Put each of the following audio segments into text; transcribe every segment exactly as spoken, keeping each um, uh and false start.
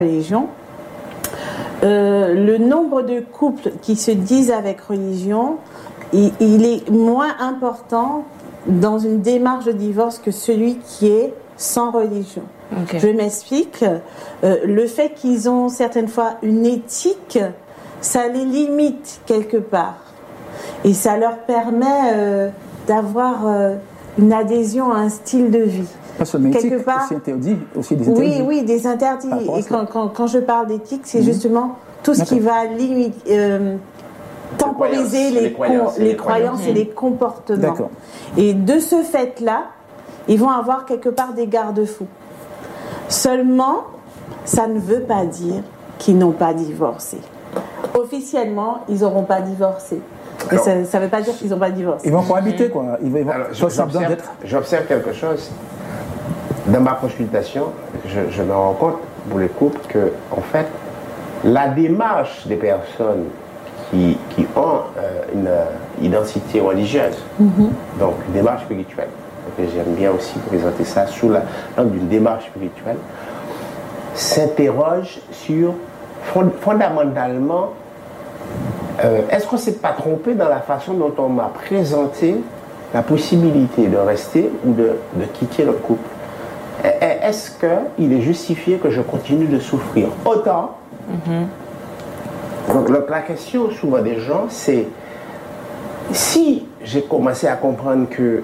religion, euh, le nombre de couples qui se disent avec religion, il, il est moins important dans une démarche de divorce que celui qui est sans religion. Okay. Je m'explique. Euh, le fait qu'ils ont certaines fois une éthique, ça les limite quelque part. Et ça leur permet euh, d'avoir euh, une adhésion à un style de vie. Pas seulement éthique, part, aussi interdit, aussi des interdits. Oui, oui, des interdits. Et quand, quand, quand je parle d'éthique, c'est mmh. justement tout ce qui va limiter, euh, temporiser les, les croyances, les, les, croyances et les comportements. D'accord. Et de ce fait-là, ils vont avoir quelque part des garde-fous. Seulement, ça ne veut pas dire qu'ils n'ont pas divorcé. Officiellement, ils n'auront pas divorcé. Et ça ne veut pas dire qu'ils n'ont pas divorcé. Ils vont cohabiter, quoi. Ils vont, ils vont, Alors, j'observe, j'observe quelque chose. Dans ma consultation, je, je me rends compte pour les couples que, en fait, la démarche des personnes qui, qui ont euh, une euh, identité religieuse, mm-hmm. donc une démarche spirituelle, donc j'aime bien aussi présenter ça sous la langue d'une démarche spirituelle, s'interroge sur fond, fondamentalement euh, est-ce qu'on ne s'est pas trompé dans la façon dont on m'a présenté la possibilité de rester ou de, de quitter le couple? Est-ce qu'il est justifié que je continue de souffrir autant? Mm-hmm. Donc la question souvent des gens, c'est si j'ai commencé à comprendre que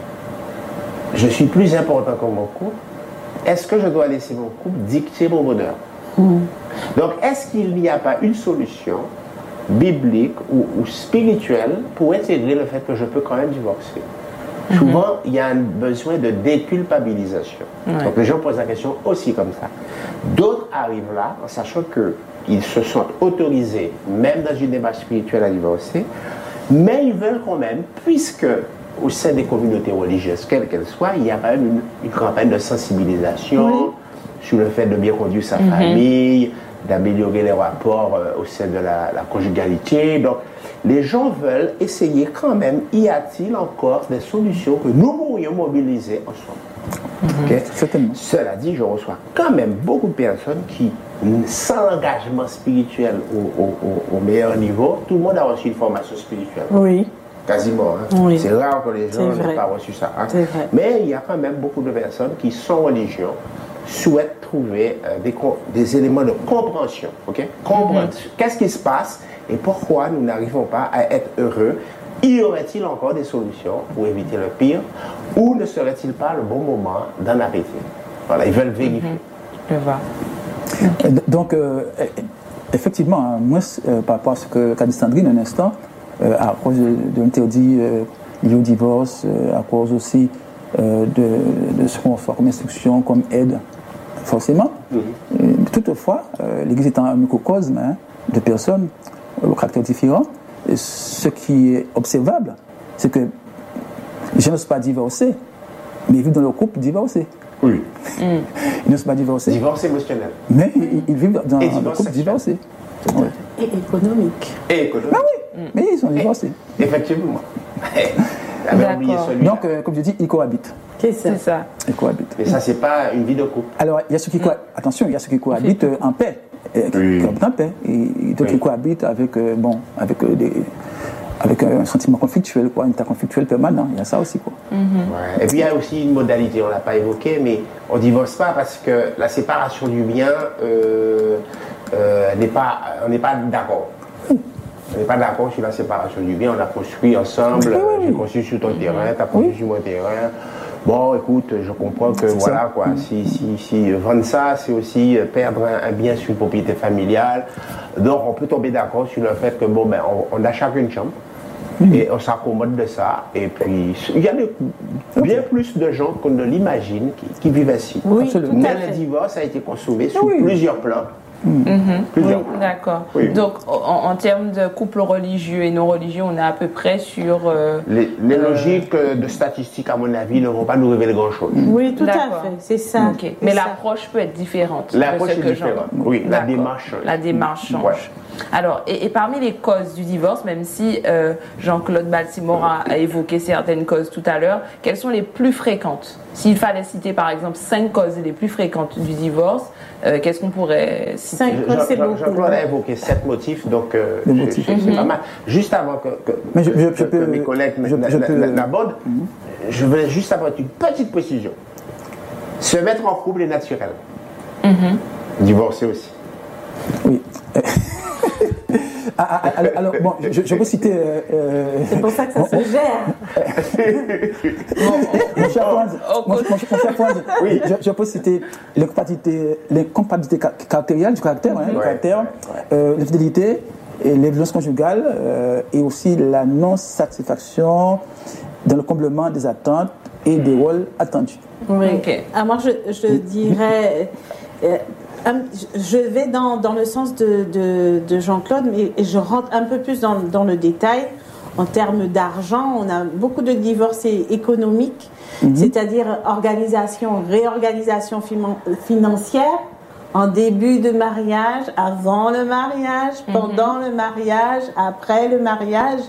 je suis plus important que mon couple, est-ce que je dois laisser mon couple dicter mon bonheur? Mm. Donc est-ce qu'il n'y a pas une solution biblique ou, ou spirituelle pour intégrer le fait que je peux quand même divorcer? Mm-hmm. Souvent, il y a un besoin de déculpabilisation. Ouais. Donc les gens posent la question aussi comme ça. D'autres arrivent là en sachant qu'ils se sentent autorisés, même dans une démarche spirituelle, à divorcer, mais ils veulent quand même, puisque au sein des communautés religieuses, quelles qu'elles soient, il y a quand même une, une campagne de sensibilisation oui. sur le fait de bien conduire sa mm-hmm. famille, d'améliorer les rapports euh, au sein de la, la conjugalité. Donc, les gens veulent essayer quand même, y a-t-il encore des solutions que nous pourrions mobiliser ensemble? Mm-hmm. Okay? Certainement. Cela dit, je reçois quand même beaucoup de personnes qui, sans l'engagement spirituel au, au, au, au meilleur niveau, tout le monde a reçu une formation spirituelle. Oui. Quasiment. Hein? Oui. C'est rare que les gens n'aient pas reçu ça. Hein? Mais il y a quand même beaucoup de personnes qui sont religieux, souhaitent trouver euh, des, des éléments de compréhension. Okay? Comprendre mm-hmm. qu'est-ce qui se passe et pourquoi nous n'arrivons pas à être heureux. Y aurait-il encore des solutions pour éviter le pire ou ne serait-il pas le bon moment d'en arrêter? Voilà, ils veulent vérifier. Mm-hmm. Je vois. Okay. Donc, euh, effectivement, moi, euh, par rapport à ce que qu'a dit Sandrine un instant, euh, à cause de, de l'interdit euh, lié au divorce, euh, à cause aussi euh, de, de ce qu'on fait comme instruction, comme aide, forcément. Mm-hmm. Euh, toutefois, euh, l'Église étant un microcosme hein, de personnes au caractère différent, ce qui est observable, c'est que les gens n'osent pas divorcer, mais ils vivent dans leur couple divorcé. Oui. Mm. Ils n'osent pas divorcer. Divorce émotionnel. Mais ils, ils vivent dans leur couple divorcé. Ouais. Et économique. Et économique. Ah oui, mm. mais ils sont divorcés. Et, effectivement. Donc, euh, comme je dis, ils cohabitent. C'est ça. C'est ça. Ils cohabitent. Mais ça, c'est pas une vie de couple. Alors, il y a ceux qui cohabitent, mm. attention, il y a ceux qui cohabitent euh, en paix. Et, oui. Qui en paix. Et, et d'autres oui. qui cohabitent avec, euh, bon, avec, euh, des, avec un sentiment conflictuel, quoi, un état conflictuel permanent. Il y a ça aussi. Quoi. Mm-hmm. Ouais. Et puis, il y a aussi une modalité, on ne l'a pas évoqué, mais on ne divorce pas parce que la séparation du bien euh, euh, n'est pas, on n'est pas d'accord. On n'est pas d'accord sur la séparation du bien, on a construit ensemble, oui, oui. j'ai construit sur ton terrain, tu as construit oui. sur mon terrain. Bon, écoute, je comprends que c'est voilà ça. Quoi. Mmh. Si, si, si vendre ça, c'est aussi perdre un, un bien sur une propriété familiale. Donc, on peut tomber d'accord sur le fait que bon, ben, on, on a chacun une chambre mmh. et on s'accommode de ça. Et puis, il y a de, bien okay. plus de gens qu'on ne l'imagine qui, qui vivent ainsi. Oui, mais le divorce a été consommé sur oui. plusieurs plans. Mmh. Oui, d'accord. Oui. Donc, en, en termes de couple religieux et non religieux, on est à peu près sur... Euh, les les euh, logiques de statistiques, à mon avis, ne vont pas nous révéler grand-chose. Oui, tout d'accord. à fait, c'est ça. Okay. Mais ça. L'approche peut être différente. L'approche est différente, oui, la démarche change. La démarche change. Ouais. Alors, et, et parmi les causes du divorce, même si euh, Jean-Claude Baltimore a, a évoqué certaines causes tout à l'heure, quelles sont les plus fréquentes? s'il fallait citer par exemple cinq causes les plus fréquentes du divorce, euh, qu'est-ce qu'on pourrait citer? Cinq causes, c'est beaucoup. Jean-Claude a évoqué sept motifs, donc euh, Les motifs. c'est mm-hmm. pas mal. Juste avant que, que, Mais je, je, que, je peux, que mes collègues n'abordent, mm-hmm. je voulais juste avoir une petite précision. Se mettre en couple est naturel. Mm-hmm. Divorcer aussi. Oui. Ah, ah, alors, alors, bon, je, je peux citer. Euh, euh, c'est pour ça que ça se gère. Mon cher Franz, oui, je, je peux citer l'incompatibilité, l'incompatibilité caractérielle du caractère, hein, ouais, du caractère, ouais, ouais. Euh, l'infidélité, et les violences conjugales, euh, et aussi la non-satisfaction dans le comblement des attentes et des rôles attendus. Oui. Okay. Ah, moi, je, je dirais. Euh, Je vais dans, dans le sens de, de, de Jean-Claude, mais je rentre un peu plus dans, dans le détail. En termes d'argent, on a beaucoup de divorces économiques, mm-hmm. c'est-à-dire organisation, réorganisation financière en début de mariage, avant le mariage, mm-hmm. pendant le mariage, après le mariage.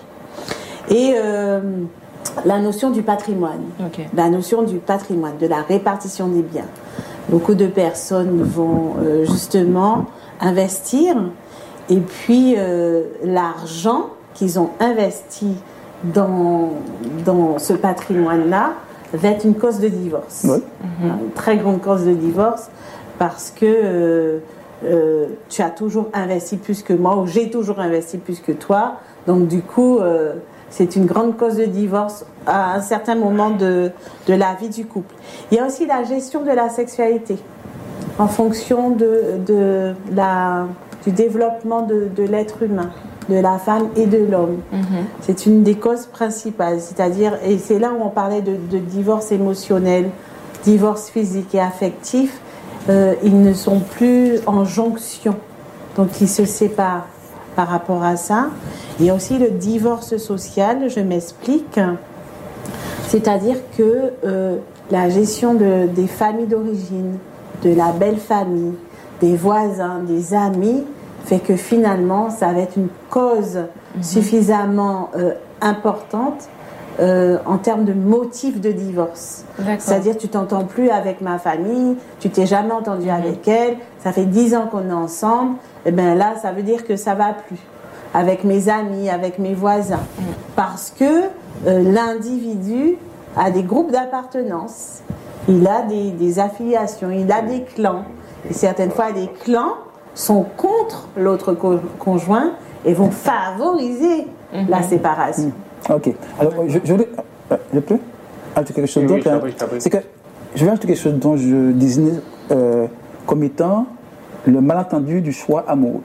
Et euh, la notion du patrimoine, okay. la notion du patrimoine, de la répartition des biens. Beaucoup de personnes vont euh, justement investir et puis euh, l'argent qu'ils ont investi dans, dans ce patrimoine-là va être une cause de divorce. Oui. Mm-hmm. Une très grande cause de divorce parce que euh, euh, tu as toujours investi plus que moi ou j'ai toujours investi plus que toi. Donc du coup, euh, c'est une grande cause de divorce à un certain moment de, de la vie du couple. Il y a aussi la gestion de la sexualité en fonction de, de la, du développement de, de l'être humain, de la femme et de l'homme. Mm-hmm. C'est une des causes principales, c'est-à-dire, et c'est là où on parlait de, de divorce émotionnel, divorce physique et affectif, euh, ils ne sont plus en jonction, donc ils se séparent par rapport à ça. Il y a aussi le divorce social, je m'explique, c'est-à-dire que euh, la gestion de, des familles d'origine, de la belle famille, des voisins, des amis, fait que finalement, ça va être une cause mm-hmm. suffisamment euh, importante euh, en termes de motif de divorce. D'accord. C'est-à-dire, tu t'entends plus avec ma famille, tu t'es jamais entendu mm-hmm. avec elle, ça fait dix ans qu'on est ensemble, et bien là, ça veut dire que ça va plus. Avec mes amis, avec mes voisins. Mm. Parce que euh, l'individu a des groupes d'appartenance, il a des, des affiliations, il a des clans. Et certaines fois, les clans sont contre l'autre co- conjoint et vont favoriser mm-hmm. la séparation. Mm. Ok. Alors, je, je, euh, je peux ajouter quelque chose oui, d'autre. Oui, hein. C'est que je vais ajouter quelque chose dont je désigne euh, comme étant le malentendu du choix amoureux.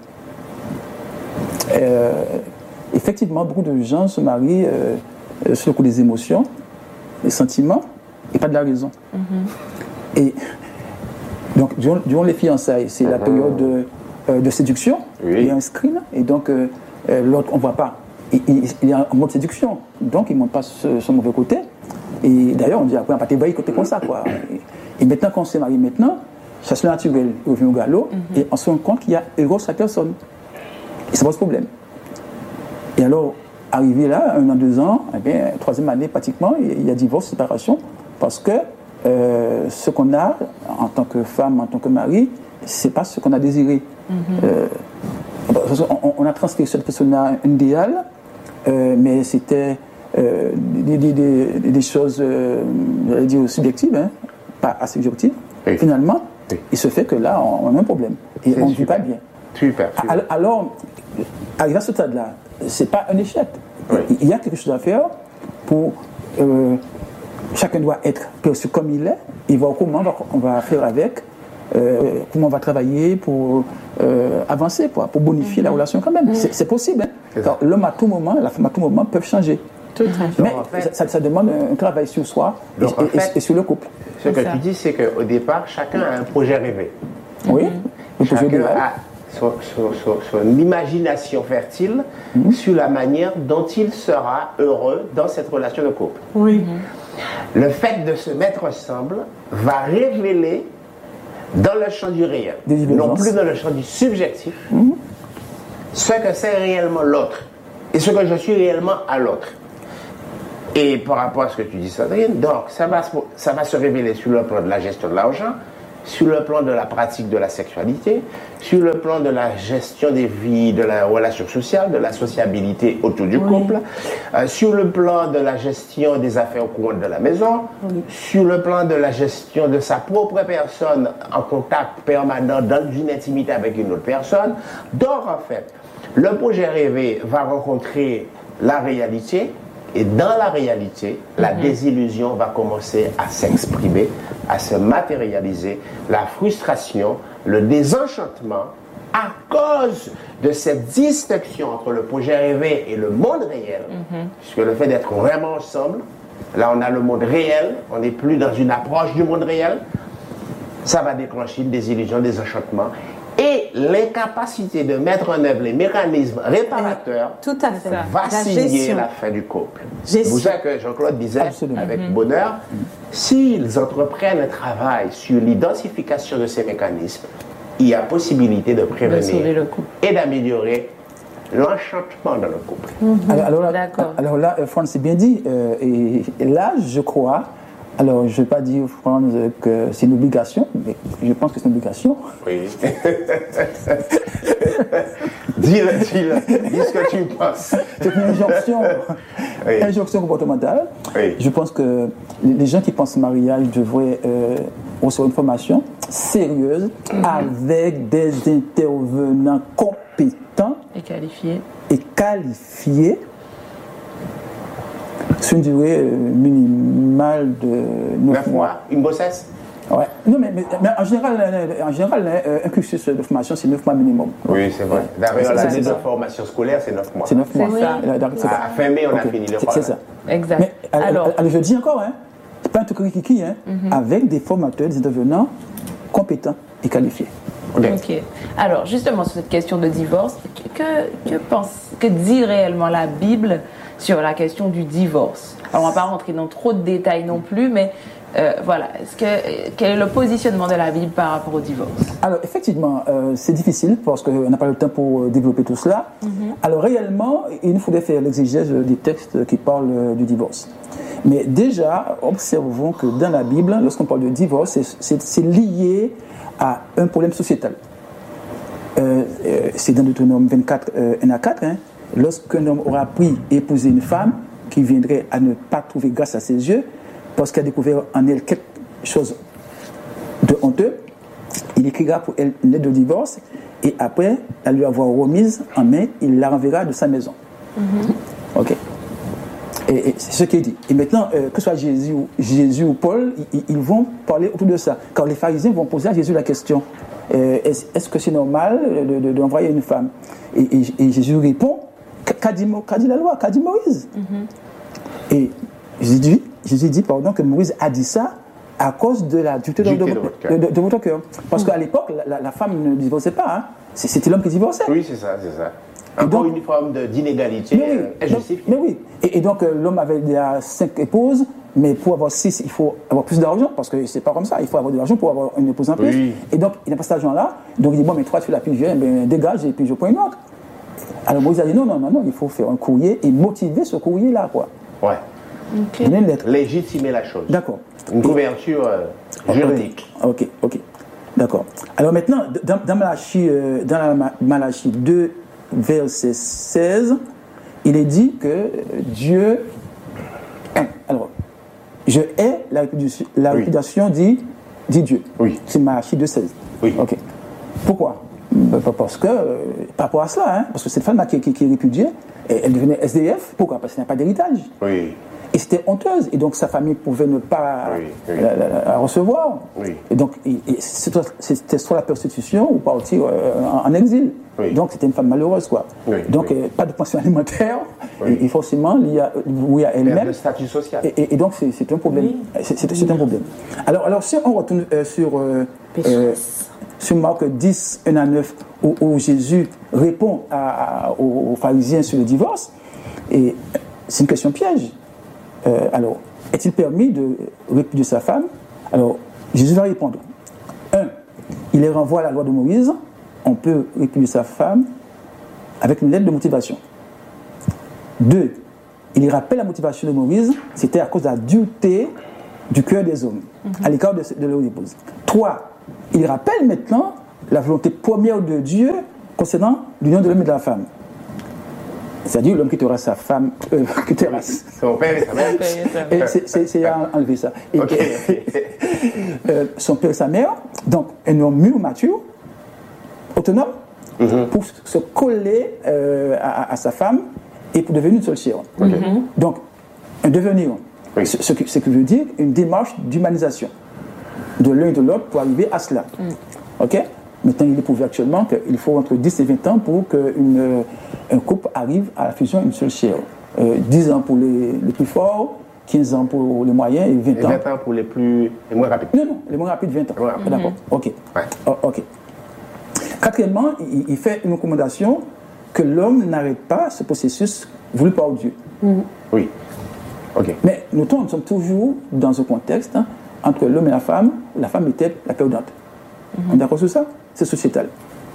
Euh, effectivement, beaucoup de gens se marient euh, sur le coup des émotions, des sentiments, et pas de la raison. Mm-hmm. Et donc, durant, durant les fiançailles, c'est mm-hmm. la période de, euh, de séduction, oui. Il y a un screen, et donc euh, l'autre, on ne voit pas. Il, il, il est en mode séduction, donc il ne montre pas ce, son mauvais côté. Et d'ailleurs, on dit après, on pas t'évailler côté comme ça, quoi. Et, et maintenant, quand on s'est marié maintenant, ça se naturel, il revient au galop, mm-hmm. et on se rend compte qu'il y a héros sur la personne. Et ça pose problème. Et alors, arrivé là, un an, deux ans, eh bien, troisième année pratiquement, il y a divorce, séparation, parce que euh, ce qu'on a en tant que femme, en tant que mari, c'est pas ce qu'on a désiré. Mm-hmm. Euh, on, on a transcrit cette personne-là idéale, euh, mais c'était euh, des, des, des, des choses, euh, j'allais dire, subjectives, hein, pas assez objectives. Oui. Finalement, oui. Il se fait que là, on, on a un problème. Et c'est on ne vit pas bien. Super, super. Alors, alors, arrivé à ce stade-là, c'est pas un échec. Oui. Il y a quelque chose à faire pour. Euh, chacun doit être perçu comme il est et voir comment on va, on va faire avec, euh, comment on va travailler pour euh, avancer, pour, pour bonifier mm-hmm. la relation quand même. Mm-hmm. C'est, c'est possible. Hein? C'est l'homme à tout moment, la femme à tout moment peuvent changer. Tout à fait. Mais en fait, ça, ça demande un travail sur soi et, et, fait, et sur le couple. Ce que tu dis, c'est qu'au départ, chacun a un projet rêvé. Oui. Mm-hmm. Chacun a son, son, son, son imagination fertile mm-hmm. sur la manière dont il sera heureux dans cette relation de couple. Oui. Mm-hmm. Le fait de se mettre ensemble va révéler dans le champ du réel, non plus dans le champ du subjectif, mm-hmm. ce que c'est réellement l'autre et ce que je suis réellement à l'autre. Et par rapport à ce que tu dis, Sandrine, donc ça va, ça va se révéler sur le plan de la gestion de l'argent, sur le plan de la pratique de la sexualité, sur le plan de la gestion des vies, de la relation sociale, de la sociabilité autour du oui. couple, euh, sur le plan de la gestion des affaires courantes de la maison, oui. sur le plan de la gestion de sa propre personne en contact permanent dans une intimité avec une autre personne. Donc en fait, le projet rêvé va rencontrer la réalité. Et dans la réalité, la mm-hmm. désillusion va commencer à s'exprimer, à se matérialiser, la frustration, le désenchantement, à cause de cette distinction entre le projet rêvé et le monde réel, mm-hmm. puisque le fait d'être vraiment ensemble, là on a le monde réel, on n'est plus dans une approche du monde réel, ça va déclencher une désillusion, des désenchantement. Et l'incapacité de mettre en œuvre les mécanismes réparateurs Tout à fait. va signer la fin du couple. C'est pour ça que Jean-Claude disait Absolument. avec mm-hmm. bonheur, mm-hmm. s'ils entreprennent un travail sur l'identification de ces mécanismes, il y a possibilité de prévenir le couple. et d'améliorer l'enchantement dans le couple. Mm-hmm. Alors, alors, là, alors là, Franz, c'est bien dit. Euh, et, et là, je crois... Alors, je ne vais pas dire, Franz, que c'est une obligation, mais je pense que c'est une obligation. Oui. dis-le, dis-le, dis ce que tu penses. C'est une injonction, oui. injonction comportementale. Oui. Je pense que les gens qui pensent au mariage devraient euh, recevoir une formation sérieuse mm-hmm. avec des intervenants compétents et qualifiés. Et qualifiés. C'est une durée euh, minimale de neuf mois. Une grossesse? Ouais. Non, mais, mais, mais en général, en général euh, un cursus de formation, c'est neuf mois minimum. Oui, c'est vrai. D'ailleurs, l'année de formation scolaire, c'est neuf mois. C'est neuf mois. C'est ça. À fin mai, on okay. a fini le C'est ça. Exact. Mais alors, alors, je dis encore, hein, c'est pas un truc kiki, hein, mm-hmm. avec des formateurs, des intervenants compétents et qualifiés. Okay. ok. Alors, justement, sur cette question de divorce, que, que, pense, que dit réellement la Bible sur la question du divorce? Alors, on ne va pas rentrer dans trop de détails non plus, mais euh, voilà. Est-ce que, quel est le positionnement de la Bible par rapport au divorce? Alors, effectivement, euh, c'est difficile parce qu'on n'a pas le temps pour développer tout cela. Mm-hmm. Alors, réellement, il nous faudrait faire l'exégèse des textes qui parlent du divorce. Mais déjà, observons que dans la Bible, lorsqu'on parle de divorce, c'est, c'est, c'est lié à un problème sociétal. Euh, euh, c'est dans Deutéronome vingt-quatre, euh, un à quatre, hein, lorsqu'un homme aura pris et épousé une femme qui viendrait à ne pas trouver grâce à ses yeux, parce qu'elle a découvert en elle quelque chose de honteux, il écrira pour elle une lettre de divorce, et après, à lui avoir remise en main, il la renverra de sa maison. Mm-hmm. Ok. Et, et c'est ce qui est dit. Et maintenant, euh, que ce soit Jésus ou, Jésus ou Paul, ils, ils vont parler autour de ça. Car les pharisiens vont poser à Jésus la question, euh, est-ce, est-ce que c'est normal de, de, d'envoyer une femme? et, et, et Jésus répond, qu'a dit, qu'a dit la loi? Qu'a dit Moïse? Mm-hmm. Et Jésus dit, Jésus dit pardon, que Moïse a dit ça à cause de la dureté de, de, de, de, de, de votre cœur. Parce mm-hmm. qu'à l'époque, la, la femme ne divorçait pas. Hein. C'était l'homme qui divorçait. Oui, c'est ça, c'est ça. Encore donc, une forme de, d'inégalité mais oui, injustifiée. Mais oui. Et, et donc, euh, l'homme avait déjà cinq épouses, mais pour avoir six, il faut avoir plus d'argent, parce que c'est pas comme ça. Il faut avoir de l'argent pour avoir une épouse en plus. Oui. Et donc, il n'a pas cet argent-là. Donc, il dit, bon, mais toi, tu es la plus vieille, ben, dégage, et puis je prends une autre. Alors, Moïse a dit, non, non, non, non, il faut faire un courrier et motiver ce courrier-là, quoi. Ouais. Okay. Donner une lettre. Légitimer la chose. D'accord. Une couverture euh, juridique. Ok, ok. D'accord. Alors maintenant, dans, dans, Malachie, euh, dans la Malachie deux, verset seize, il est dit que Dieu... Alors, je hais la répudation, la répudation oui. dit, dit Dieu. Oui. C'est Malachie deux, seize. Oui. Ok. Pourquoi? Parce que, euh, par rapport à cela, hein, parce que cette femme qui, qui, qui est répudiée, elle devenait S D F. Pourquoi? Parce qu'elle n'a pas d'héritage. Oui. Et c'était honteuse, et donc sa famille pouvait ne pas oui, oui. La, la, la recevoir. Oui. Et donc, et, et c'était soit la prostitution ou partir euh, en, en exil. Oui. Donc, c'était une femme malheureuse, quoi. Oui, donc, oui. Euh, pas de pension alimentaire, oui. et, et forcément, liée à, liée à elle-même. Le statut social. Et, et, et donc, c'est, c'est un problème. Oui. C'est, c'est, c'est un problème. Alors, alors, si on retourne euh, sur, euh, euh, sur Marc dix, un à neuf, où, où Jésus répond à, à, aux, aux pharisiens sur le divorce, et c'est une question piège. Euh, alors, est-il permis de répudier sa femme? Alors, Jésus va répondre. Un, il les renvoie à la loi de Moïse. On peut répudier sa femme avec une lettre de motivation. Deux, il rappelle la motivation de Moïse, c'était à cause de la dureté du cœur des hommes, mm-hmm. à l'écart de, de leur épouse. Trois, il rappelle maintenant la volonté première de Dieu concernant l'union de l'homme et de la femme. C'est-à-dire l'homme quittera sa femme, euh, quittera son père et sa mère. Et c'est, c'est, c'est à enlever ça. Et, okay. euh, son père et sa mère, donc un homme mûr, mature, autonome, mm-hmm. pour se coller euh, à, à sa femme et pour devenir une seule chair. Okay. Mm-hmm. Donc, un devenir, oui. ce, ce, qui, ce qui veut dire une démarche d'humanisation de l'un et de l'autre pour arriver à cela. Mm. Ok? Maintenant, il est prouvé actuellement qu'il faut entre dix et vingt ans pour qu'un couple arrive à la fusion d'une seule chair. Euh, dix ans pour les, les plus forts, quinze ans pour les moyens et vingt ans. Et vingt ans pour les, plus, les moins rapides. Non, non, les moins rapides, vingt ans. Ouais. Mm-hmm. D'accord, ok. Ouais. Oh, ok. Quatrièmement, il, il fait une recommandation que l'homme n'arrête pas ce processus voulu par Dieu. Mm-hmm. Oui. Ok. Mais notons, nous sommes toujours dans un contexte hein, entre l'homme et la femme. La femme était la perdante. Mm-hmm. On est d'accord sur ça? C'est sociétal.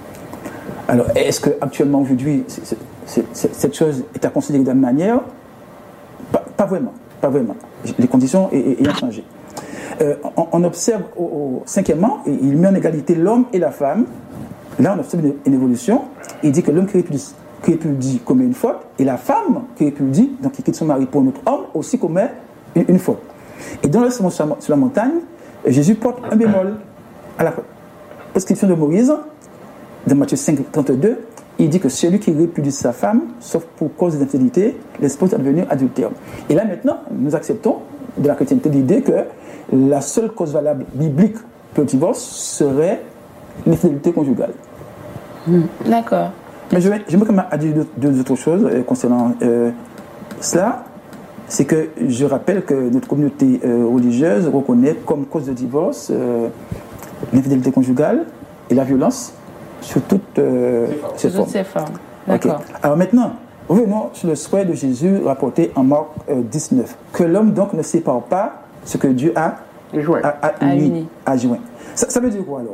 Alors, est-ce qu'actuellement, aujourd'hui, c'est, c'est, c'est, c'est, cette chose est à considérer de la même manière? Pas, pas vraiment. Pas vraiment. Les conditions ayant changé. Euh, on, on observe, au, au, cinquièmement, il met en égalité l'homme et la femme. Là, on observe une, une évolution. Il dit que l'homme qui répudie, qui répudie commet une faute, et la femme qui répudie, donc qui quitte son mari pour un autre homme, aussi commet une, une faute. Et dans le sermon sur la montagne, Jésus porte un bémol à la prescription de Moïse, dans Matthieu cinq, trente-deux, il dit que celui qui répudie sa femme, sauf pour cause d'infidélité, l'espouse va devenir adultère. Et là maintenant, nous acceptons de la chrétienté l'idée que la seule cause valable biblique pour le divorce serait l'infidélité conjugale. Mmh. D'accord. Mais je vais, je vais quand même dire deux, deux autres choses euh, concernant euh, cela. C'est que je rappelle que notre communauté euh, religieuse reconnaît comme cause de divorce euh, l'infidélité conjugale et la violence sous toutes euh, ces formes. Ces formes. D'accord. Okay. Alors maintenant, revenons sur le souhait de Jésus rapporté en Marc euh, dix-neuf. Que l'homme donc ne sépare pas ce que Dieu a, joint. a, a, a, uni, a joint. Ça, ça veut dire quoi alors?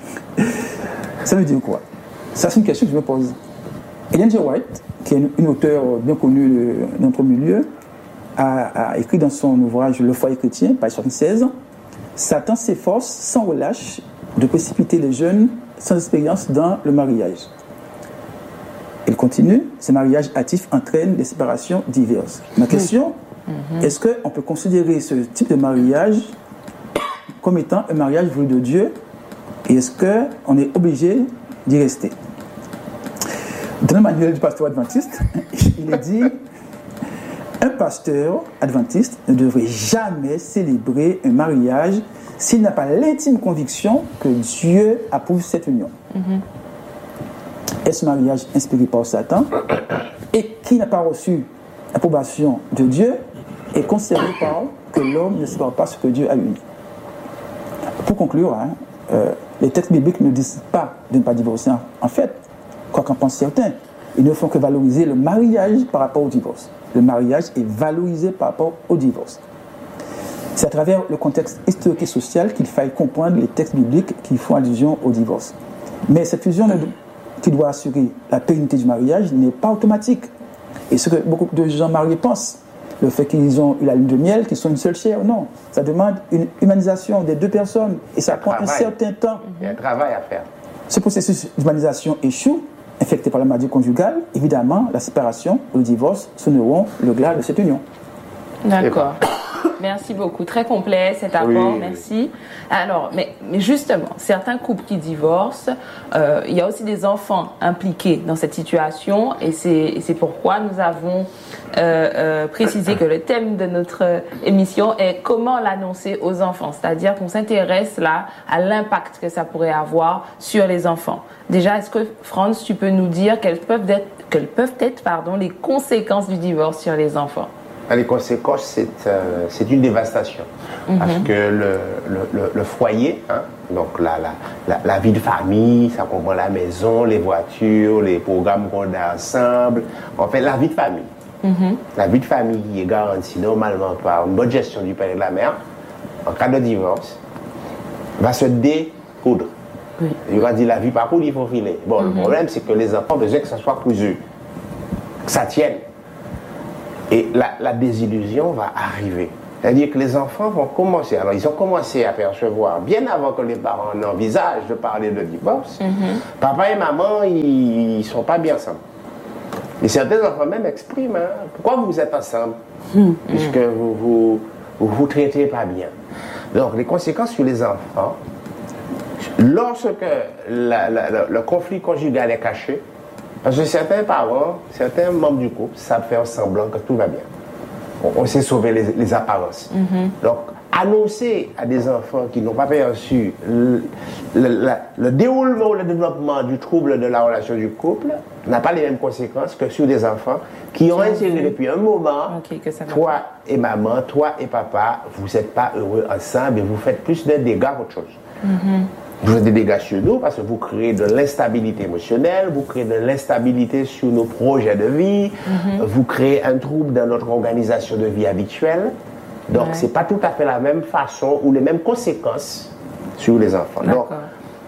Ça veut dire quoi? Ça c'est une question que je me pose. Ellen G. White, qui est une, une auteure bien connue de, de notre milieu, a, a écrit dans son ouvrage Le foyer chrétien, page soixante-seize, Satan s'efforce sans relâche de précipiter les jeunes sans expérience dans le mariage. Il continue, ces mariages hâtifs entraînent des séparations diverses. Ma question, mm-hmm. est-ce qu'on peut considérer ce type de mariage comme étant un mariage voulu de Dieu et est-ce qu'on est obligé d'y rester? Dans le manuel du pasteur adventiste, il est dit un pasteur adventiste ne devrait jamais célébrer un mariage s'il n'a pas l'intime conviction que Dieu approuve cette union. Mm-hmm. Est-ce un mariage inspiré par Satan et qui n'a pas reçu l'approbation de Dieu est considéré par que l'homme ne sépare pas ce que Dieu a uni. Pour conclure, hein, euh, les textes bibliques ne disent pas de ne pas divorcer. En fait, quoi qu'en pensent certains, ils ne font que valoriser le mariage par rapport au divorce. Le mariage est valorisé par rapport au divorce. C'est à travers le contexte historique et social qu'il faille comprendre les textes bibliques qui font allusion au divorce. Mais cette fusion qui doit assurer la pérennité du mariage n'est pas automatique. Et ce que beaucoup de gens mariés pensent, le fait qu'ils ont eu la lune de miel, qu'ils sont une seule chair, non. Ça demande une humanisation des deux personnes et ça prend un certain temps. Il y a un travail à faire. Ce processus d'humanisation échoue, infecté par la maladie conjugale, évidemment, la séparation ou le divorce sonneront le glas de cette union. D'accord. Merci beaucoup. Très complet cet apport. Oui. Merci. Alors, mais, mais justement, certains couples qui divorcent, euh, il y a aussi des enfants impliqués dans cette situation et c'est, et c'est pourquoi nous avons euh, euh, précisé que le thème de notre émission est comment l'annoncer aux enfants. C'est-à-dire qu'on s'intéresse là à l'impact que ça pourrait avoir sur les enfants. Déjà, est-ce que, Franz, tu peux nous dire quelles peuvent être, quelles peuvent être pardon, les conséquences du divorce sur les enfants? Les conséquences, c'est, euh, c'est une dévastation. Mm-hmm. Parce que le, le, le, le foyer, hein, donc la, la, la, la vie de famille, ça comprend la maison, les voitures, les programmes qu'on a ensemble. En fait, la vie de famille. Mm-hmm. La vie de famille qui est garantie normalement par une bonne gestion du père et de la mère, en cas de divorce, va se découdre. Oui. Il va dire la vie par coudre, il faut filer. Bon, mm-hmm. le problème, c'est que les enfants ont besoin que ça soit cousu, que ça tienne. Et la, la désillusion va arriver. C'est-à-dire que les enfants vont commencer, alors ils ont commencé à percevoir, bien avant que les parents n'envisagent de parler de divorce, mm-hmm. papa et maman, ils ne sont pas bien ensemble. Et certains enfants même expriment, hein, pourquoi vous êtes ensemble, mm-hmm. puisque vous vous, vous vous traitez pas bien. Donc les conséquences sur les enfants, lorsque la, la, la, le conflit conjugal est caché, parce que certains parents, certains membres du couple savent faire semblant que tout va bien. On, on sait sauver les, les apparences. Mm-hmm. Donc, annoncer à des enfants qui n'ont pas perçu le, le, la, le déroulement ou le développement du trouble de la relation du couple n'a pas les mêmes conséquences que sur des enfants qui ont intégré depuis un moment, okay, que ça toi et maman, toi et papa, vous n'êtes pas heureux ensemble et vous faites plus de dégâts qu'autre chose. Mm-hmm. Vous faites des dégâts sur nous parce que vous créez de l'instabilité émotionnelle, vous créez de l'instabilité sur nos projets de vie, mm-hmm. vous créez un trouble dans notre organisation de vie habituelle. Donc, ouais. c'est pas tout à fait la même façon ou les mêmes conséquences sur les enfants. D'accord. Donc,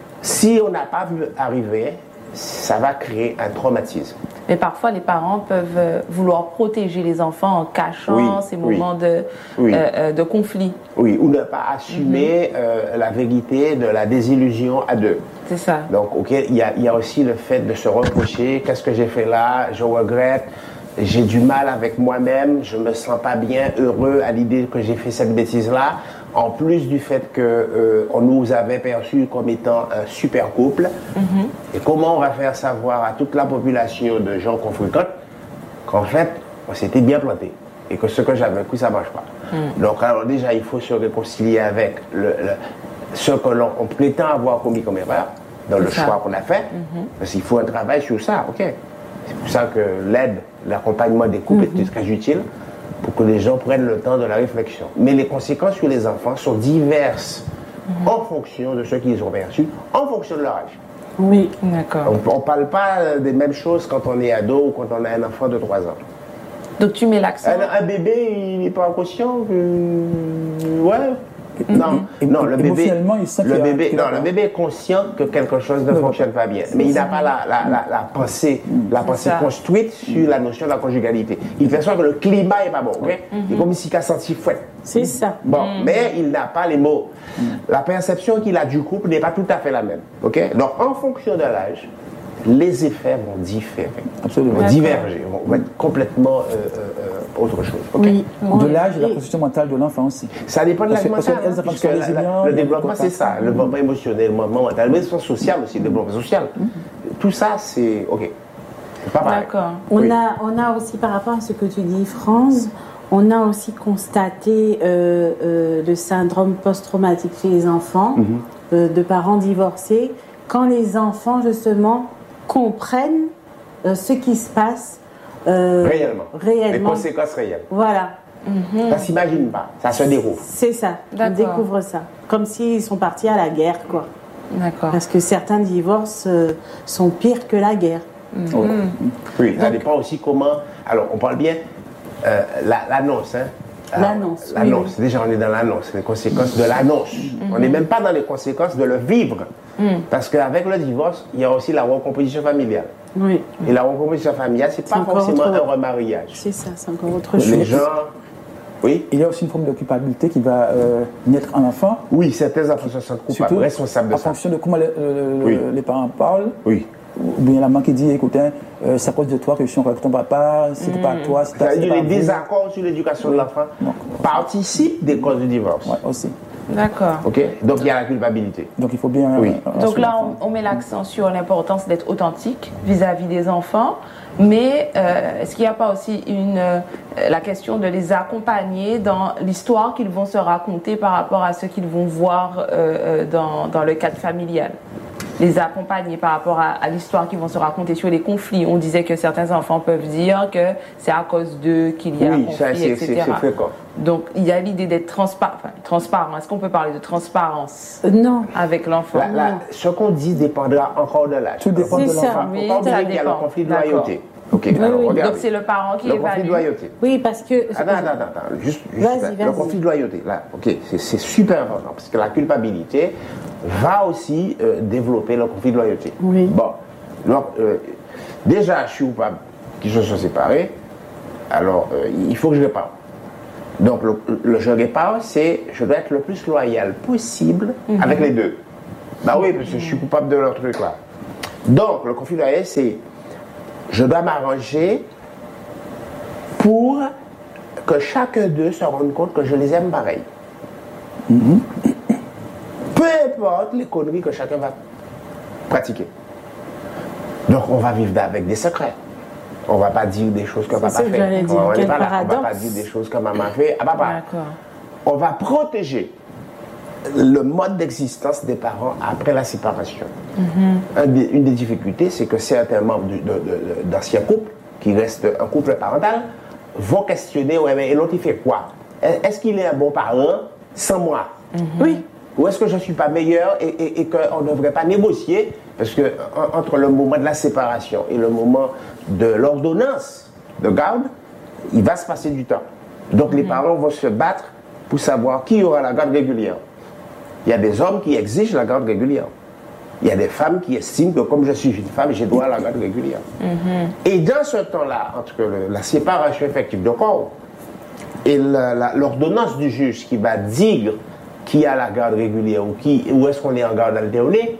si on n'a pas vu arriver, ça va créer un traumatisme. Mais parfois, les parents peuvent vouloir protéger les enfants en cachant oui, ces moments oui, de, oui. Euh, de conflit. Oui, ou ne pas assumer mm-hmm. euh, la vérité de la désillusion à deux. C'est ça. Donc, ok, il y a, y a aussi le fait de se reprocher. Qu'est-ce que j'ai fait là? Je regrette. J'ai du mal avec moi-même. Je me sens pas bien heureux à l'idée que j'ai fait cette bêtise-là. En plus du fait qu'on euh, nous avait perçu comme étant un super couple. Mm-hmm. Et comment on va faire savoir à toute la population de gens qu'on fréquente qu'en fait, on s'était bien planté et que ce que j'avais pris, ça ne marche pas. Mm. Donc, alors déjà, il faut se réconcilier avec le, le, ce que l'on on prétend avoir commis comme erreur dans le ça. choix qu'on a fait. Mm-hmm. Parce qu'il faut un travail sur ça, ok. C'est pour ça que l'aide, l'accompagnement des couples mm-hmm. est très utile, pour que les gens prennent le temps de la réflexion. Mais les conséquences sur les enfants sont diverses mmh. en fonction de ce qu'ils ont perçu, en fonction de leur âge. Oui, d'accord. On ne parle pas des mêmes choses quand on est ado ou quand on a un enfant de trois ans. Donc tu mets l'accent. Un, un bébé, il n'est pas conscient que... Ouais. Non, et, non, le bébé, il sent le bébé, a, non, le bébé est conscient que quelque chose ne fonctionne pas bien, mais il n'a pas la, la, la, la pensée, la pensée construite sur la notion de la conjugalité. Il perçoit que le climat n'est pas bon, ok? Mm-hmm. C'est comme s'il a senti fouette. C'est ça. Bon, mm-hmm. mais il n'a pas les mots. Mm-hmm. La perception qu'il a du couple n'est pas tout à fait la même, ok? Donc, en fonction de l'âge, les effets vont différer, Absolument. vont diverger, vont, vont être complètement euh, euh, autre chose. Okay? Oui. De l'âge et de la position mentale de l'enfant aussi. Ça dépend de l'âge mental. Hein, parce que la, la, le développement, c'est ça. Le développement émotionnel, le développement mental, mais le social aussi, le développement social. Mm-hmm. Tout ça, c'est OK. C'est pas pareil. D'accord. On, oui. a, on a aussi, par rapport à ce que tu dis, Franz, on a aussi constaté euh, euh, le syndrome post-traumatique chez les enfants, mm-hmm. euh, de parents divorcés, quand les enfants, justement, comprennent euh, ce qui se passe euh, réellement. réellement. Les conséquences réelles. Voilà. Mm-hmm. Ça ne s'imagine pas, ça se déroule. C'est ça, D'accord. on découvre ça. Comme s'ils sont partis à la guerre, quoi. D'accord. Parce que certains divorces euh, sont pires que la guerre. Mm-hmm. Oh. Oui, ça dépend aussi comment... Alors, on parle bien euh, la, l'annonce, hein. Alors, l'annonce. L'annonce, oui. déjà on est dans l'annonce, les conséquences de l'annonce. Mm-hmm. On n'est même pas dans les conséquences de le vivre. Mm. Parce qu'avec le divorce, il y a aussi la recomposition familiale. Oui. Et la recomposition familiale, c'est, c'est pas forcément autre... un remariage. C'est ça, c'est encore autre chose. Les gens... Oui. Il y a aussi une forme de culpabilité qui va euh, naître en enfant. Oui, certains enfants se sentent coupables, Surtout responsables de en ça. En fonction de comment les, euh, oui. les parents parlent. Oui. Ou bien la maman qui dit, écoute, hein, euh, c'est à cause de toi que je suis encore avec ton papa, c'était mmh. pas toi, c'était pas C'est-à-dire les désaccords sur l'éducation oui. de l'enfant bon. participent des causes du divorce. Oui, aussi. D'accord. Ok. Donc il y a la culpabilité. Donc il faut bien. Oui. Euh, Donc là, on, on met l'accent sur l'importance d'être authentique vis-à-vis des enfants, mais euh, est-ce qu'il n'y a pas aussi une, euh, la question de les accompagner dans l'histoire qu'ils vont se raconter par rapport à ce qu'ils vont voir euh, dans, dans le cadre familial? Les accompagner par rapport à, à l'histoire qu'ils vont se raconter sur les conflits. On disait que certains enfants peuvent dire que c'est à cause d'eux qu'il y a oui, un conflit, ça, c'est, et cetera. C'est, c'est fréquent. Donc, il y a l'idée d'être transparent. Enfin, transparent. Est-ce qu'on peut parler de transparence euh, Non. avec l'enfant? La, la, ce qu'on dit dépendra encore de l'âge. Tout dépend c'est de ça, l'enfant. Oui, il ne faut pas oublier qu'il y a le conflit de loyauté. Okay, oui, alors, oui. Donc, c'est le parent qui le évalue. Le conflit de loyauté. Oui, parce que... Attends, attends, attends. Juste, juste vas-y, là, vas-y. Le conflit de loyauté, là, ok, c'est, c'est super important, parce que la culpabilité va aussi euh, développer le conflit de loyauté. Oui. Bon, donc, euh, déjà, je suis coupable qu'ils se sont séparés. Alors, euh, il faut que je répare. Donc, le, le je répare, c'est je dois être le plus loyal possible mm-hmm. avec les deux. Bah oui, parce que je suis coupable de leur truc là. Donc, le conflit loyal, c'est je dois m'arranger pour que chacun d'eux se rende compte que je les aime pareil. Mm-hmm. Peu importe les conneries que chacun va pratiquer. Donc, on va vivre avec des secrets. On ne va pas dire des choses que papa fait. Dire, on quel pas là. paradoxe. On ne va pas dire des choses que maman fait à papa. On va protéger le mode d'existence des parents après la séparation. Mm-hmm. Un des, une des difficultés, c'est que certains membres du, de, de, de, d'anciens couples, qui restent un couple parental, vont questionner, ouais, mais l'autre il fait quoi? Est-ce qu'il est un bon parent sans moi? Mm-hmm. Oui. Ou est-ce que je ne suis pas meilleur et, et, et qu'on ne devrait pas négocier? Parce que en, entre le moment de la séparation et le moment de l'ordonnance de garde, il va se passer du temps. Donc mm-hmm. les parents vont se battre pour savoir qui aura la garde régulière. Il y a des hommes qui exigent la garde régulière. Il y a des femmes qui estiment que comme je suis une femme, je dois la garde régulière. Mm-hmm. Et dans ce temps-là, entre le, la séparation effective de corps et la, la, l'ordonnance du juge qui va dire qui a la garde régulière ou, qui, ou est-ce qu'on est en garde alternée,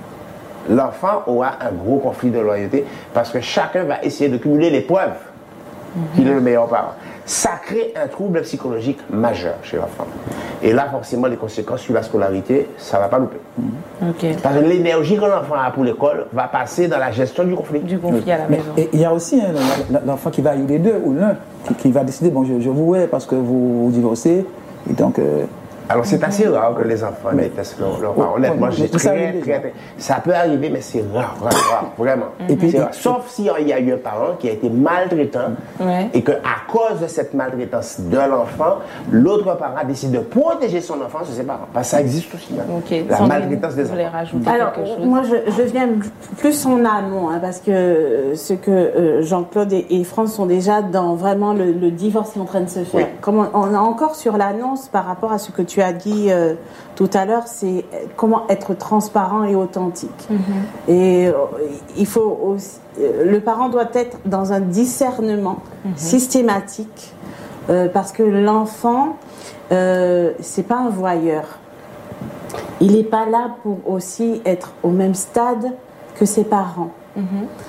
l'enfant aura un gros conflit de loyauté parce que chacun va essayer de cumuler les preuves mm-hmm. qu'il est le meilleur parent. Ça crée un trouble psychologique majeur chez l'enfant. Et là, forcément, les conséquences sur la scolarité, ça ne va pas louper. Mm-hmm. Okay. Parce que l'énergie que l'enfant a pour l'école va passer dans la gestion du conflit. Du conflit oui. à la maison. Et il y a aussi hein, l'enfant qui va y les deux ou l'un qui, qui va décider, bon, je, je vous hais parce que vous, vous divorcez. Et donc... Euh, Alors, c'est assez rare que les enfants détestent leur, leur parents. Honnêtement, j'ai très, très, très, très... Ça peut arriver, mais c'est rare, rare, rare, vraiment. Et puis, rare. Sauf s'il y a eu un parent qui a été maltraitant ouais. et qu'à cause de cette maltraitance de l'enfant, l'autre parent décide de protéger son enfant sur ses parents. Parce que ça existe aussi. Hein. Okay. La Sans maltraitance des enfants. Alors, moi, je, je viens plus en amont, hein, parce que ce que euh, Jean-Claude et, et France sont déjà dans vraiment le, le divorce qui est en train de se faire. Oui. Comme on, on est encore sur l'annonce par rapport à ce que tu tu as dit euh, tout à l'heure, c'est comment être transparent et authentique. Mm-hmm. Et euh, il faut aussi, euh, le parent doit être dans un discernement mm-hmm. systématique euh, parce que l'enfant, euh, c'est pas un voyeur. Il n'est pas là pour aussi être au même stade que ses parents. Mm-hmm.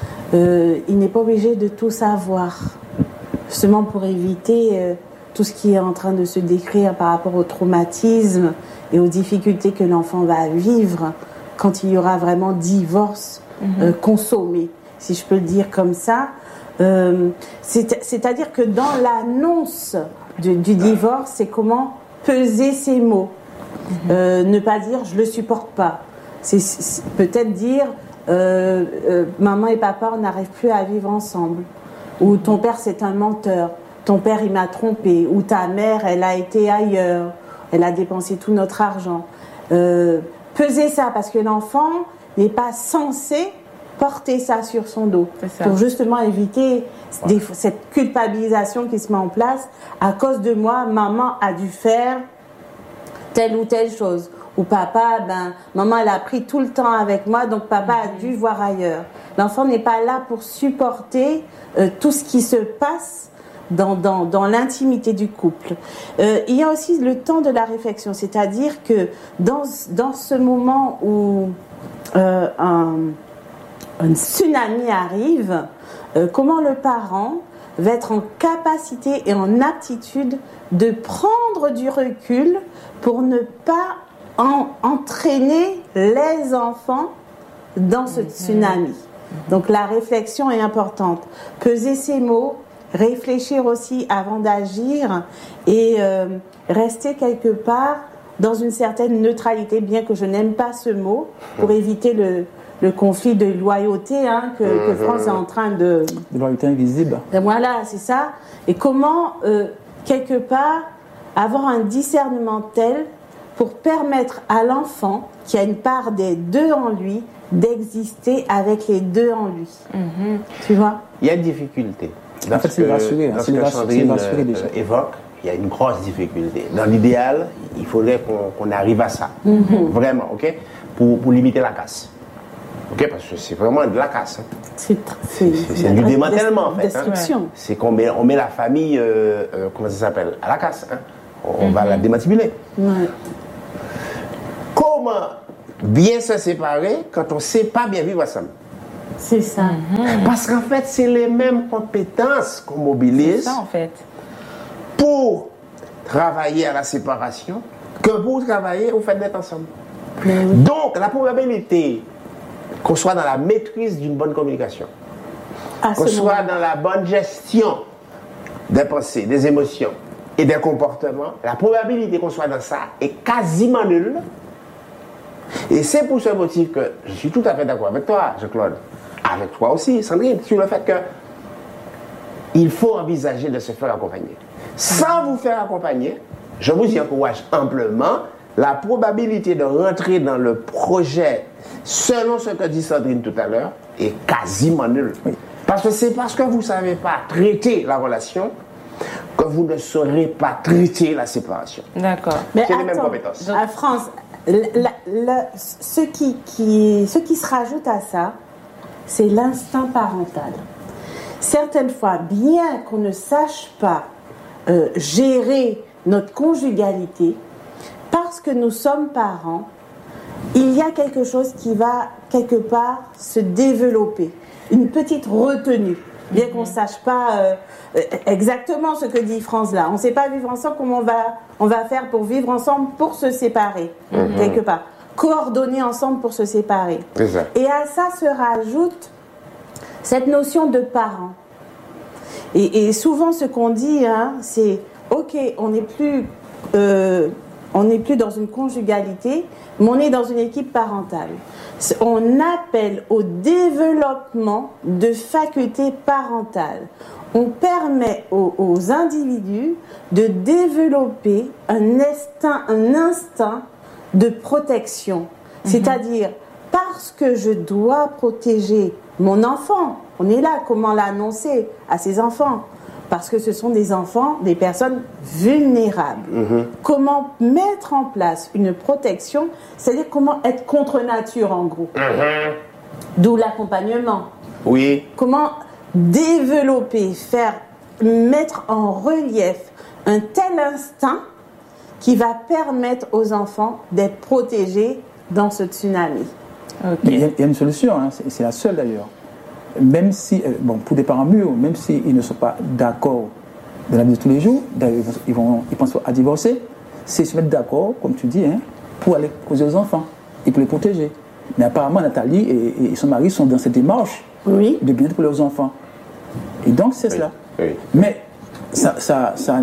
Euh, il n'est pas obligé de tout savoir, justement pour éviter euh, tout ce qui est en train de se décrire par rapport au traumatisme et aux difficultés que l'enfant va vivre quand il y aura vraiment divorce mm-hmm. euh, consommé, si je peux le dire comme ça. Euh, c'est, c'est-à-dire que dans l'annonce du, du divorce, c'est comment peser ses mots. Mm-hmm. Euh, ne pas dire « je le supporte pas ». C'est, c'est peut-être dire euh, euh, « maman et papa, on n'arrive plus à vivre ensemble » ou « ton père, c'est un menteur ». Ton père, il m'a trompé, ou ta mère, elle a été ailleurs, elle a dépensé tout notre argent. Euh, peser ça, parce que l'enfant n'est pas censé porter ça sur son dos, pour justement éviter ouais. des, cette culpabilisation qui se met en place. À cause de moi, maman a dû faire telle ou telle chose. Ou papa, ben, maman, elle a pris tout le temps avec moi, donc papa mm-hmm. a dû voir ailleurs. L'enfant n'est pas là pour supporter euh, tout ce qui se passe Dans, dans, dans l'intimité du couple. Euh, il y a aussi le temps de la réflexion, c'est-à-dire que dans, dans ce moment où euh, un, un tsunami arrive, euh, comment le parent va être en capacité et en aptitude de prendre du recul pour ne pas en, entraîner les enfants dans ce tsunami. Donc la réflexion est importante. Peser ses mots, réfléchir aussi avant d'agir et euh, rester quelque part dans une certaine neutralité, bien que je n'aime pas ce mot, pour éviter le, le conflit de loyauté hein, que, que France est en train de... De loyauté invisible. Voilà, c'est ça. Et comment, euh, quelque part, avoir un discernement tel pour permettre à l'enfant, qui a une part des deux en lui, d'exister avec les deux en lui. Mm-hmm. Tu vois ? Il y a une difficulté. Dans en fait, c'est rassuré. Dans ce que Sandrine euh, évoque, il y a une grosse difficulté. Dans l'idéal, il faudrait qu'on, qu'on arrive à ça. Mm-hmm. Vraiment, ok ? Pour, pour limiter la casse. Ok, parce que c'est vraiment de la casse. Hein. C'est, c'est, c'est du démantèlement, en fait. Destruction. Hein. C'est qu'on met, on met la famille, euh, euh, comment ça s'appelle, à la casse. Hein. On mm-hmm. va la démantibuler. Ouais. Comment bien se séparer quand on ne sait pas bien vivre ensemble? C'est ça. Mm-hmm. Parce qu'en fait, c'est les mêmes compétences qu'on mobilise c'est ça, en fait. pour travailler à la séparation que pour travailler au fait d'être ensemble. Mm-hmm. Donc, la probabilité qu'on soit dans la maîtrise d'une bonne communication, à qu'on soit moment. dans la bonne gestion des pensées, des émotions et des comportements, la probabilité qu'on soit dans ça est quasiment nulle. Et c'est pour ce motif que je suis tout à fait d'accord avec toi, Jean-Claude, avec toi aussi, Sandrine, sur le fait que il faut envisager de se faire accompagner. Sans vous faire accompagner, je vous y encourage amplement, la probabilité de rentrer dans le projet, selon ce que dit Sandrine tout à l'heure, est quasiment nulle. Oui. Parce que c'est parce que vous ne savez pas traiter la relation que vous ne saurez pas traiter la séparation. D'accord. Mais c'est attends, les mêmes compétences. Donc, à France, la, la, ce, qui, qui, ce qui se rajoute à ça, c'est l'instinct parental. Certaines fois, bien qu'on ne sache pas euh, gérer notre conjugalité, parce que nous sommes parents, il y a quelque chose qui va quelque part se développer, une petite retenue, bien mm-hmm. qu'on ne sache pas euh, exactement ce que dit France là. On ne sait pas vivre ensemble, comment on va, on va faire pour vivre ensemble, pour se séparer, mm-hmm. quelque part. Coordonner ensemble pour se séparer. C'est ça. Et à ça se rajoute cette notion de parent. Et, et souvent ce qu'on dit, hein, c'est ok, on n'est plus... Euh, on n'est plus dans une conjugalité, mais on est dans une équipe parentale. On appelle au développement de facultés parentales. On permet aux, aux individus de développer un instinct, un instinct de protection. Mm-hmm. C'est-à-dire, parce que je dois protéger mon enfant, on est là, comment l'annoncer à ses enfants ? Parce que ce sont des enfants, des personnes vulnérables. Mmh. Comment mettre en place une protection, c'est-à-dire comment être contre nature en gros. Mmh. D'où l'accompagnement. Oui. Comment développer, faire, mettre en relief un tel instinct qui va permettre aux enfants d'être protégés dans ce tsunami. Okay. Il, y a, il y a une solution, hein, c'est, c'est la seule d'ailleurs. Même si, bon, pour des parents mûrs, même s'ils ne sont pas d'accord dans la vie de tous les jours, ils, vont, ils pensent à divorcer, c'est se mettre d'accord, comme tu dis, hein, pour aller causer aux enfants et pour les protéger. Mais apparemment, Nathalie et, et son mari sont dans cette démarche oui. de bien-être pour leurs enfants. Et donc, c'est oui. cela. Oui. Mais ça, ça, ça,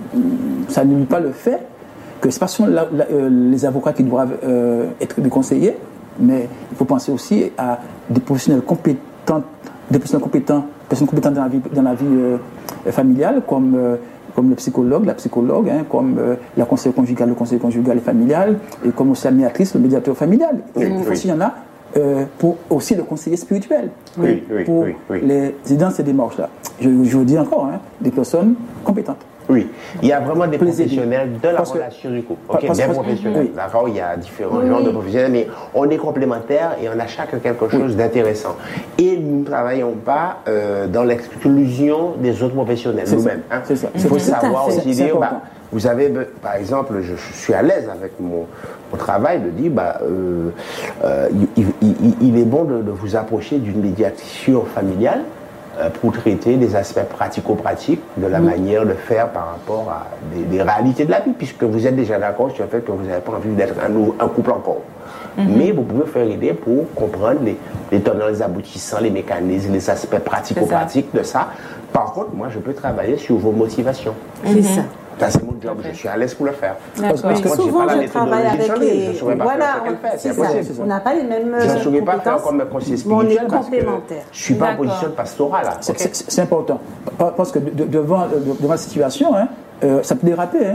ça ne nuit pas le fait que c'est pas seulement la, la, euh, les avocats qui doivent euh, être des conseillers, mais il faut penser aussi à des professionnels compétents, des personnes compétentes, personnes compétentes dans la vie, dans la vie euh, familiale, comme, euh, comme le psychologue, la psychologue, hein, comme euh, la conseillère conjugale, le conseiller conjugal et familial, et comme aussi la médiatrice, le médiateur familial. Oui, et oui. il y en a euh, pour aussi le conseiller spirituel, oui, oui, pour oui, oui. les aider dans ces démarches-là. Je, je vous dis encore, hein, des personnes compétentes. Oui, il y a vraiment des Plaisir. professionnels de la parce relation que, du couple. Ok, parce, des parce, professionnels. Oui. D'accord, il y a différents oui. genres de professionnels, mais on est complémentaires et on a chacun quelque chose oui. d'intéressant. Et nous ne travaillons pas euh, dans l'exclusion des autres professionnels c'est nous-mêmes. Hein. C'est ça. Il faut c'est savoir aussi c'est dire, bah, vous avez, par exemple, je, je suis à l'aise avec mon, mon travail de dire, bah, euh, euh, il, il, il, il est bon de, de vous approcher d'une médiation familiale pour traiter des aspects pratico-pratiques de la mmh. manière de faire par rapport à des, des réalités de la vie, puisque vous êtes déjà d'accord sur le fait que vous n'avez pas envie d'être un, un couple encore. Mmh. Mais vous pouvez faire aider pour comprendre les, les tenants, les aboutissants, les mécanismes, les aspects pratico-pratiques de ça. Par contre, moi, je peux travailler sur vos motivations. C'est mmh. ça. Ça, c'est mon job, je suis à l'aise pour le faire. Parce que moi, souvent, je travaille avec les... Je ne saurais pas voilà, faire ce qu'elle fait, c'est impossible. On n'a pas les mêmes je ne saurais pas faire comme conseiller spirituel parce que je ne suis pas en position de pastorat. Là. C'est, okay. c'est, c'est important. Parce que de, devant, de, devant la situation, hein, euh, ça peut déraper. Hein.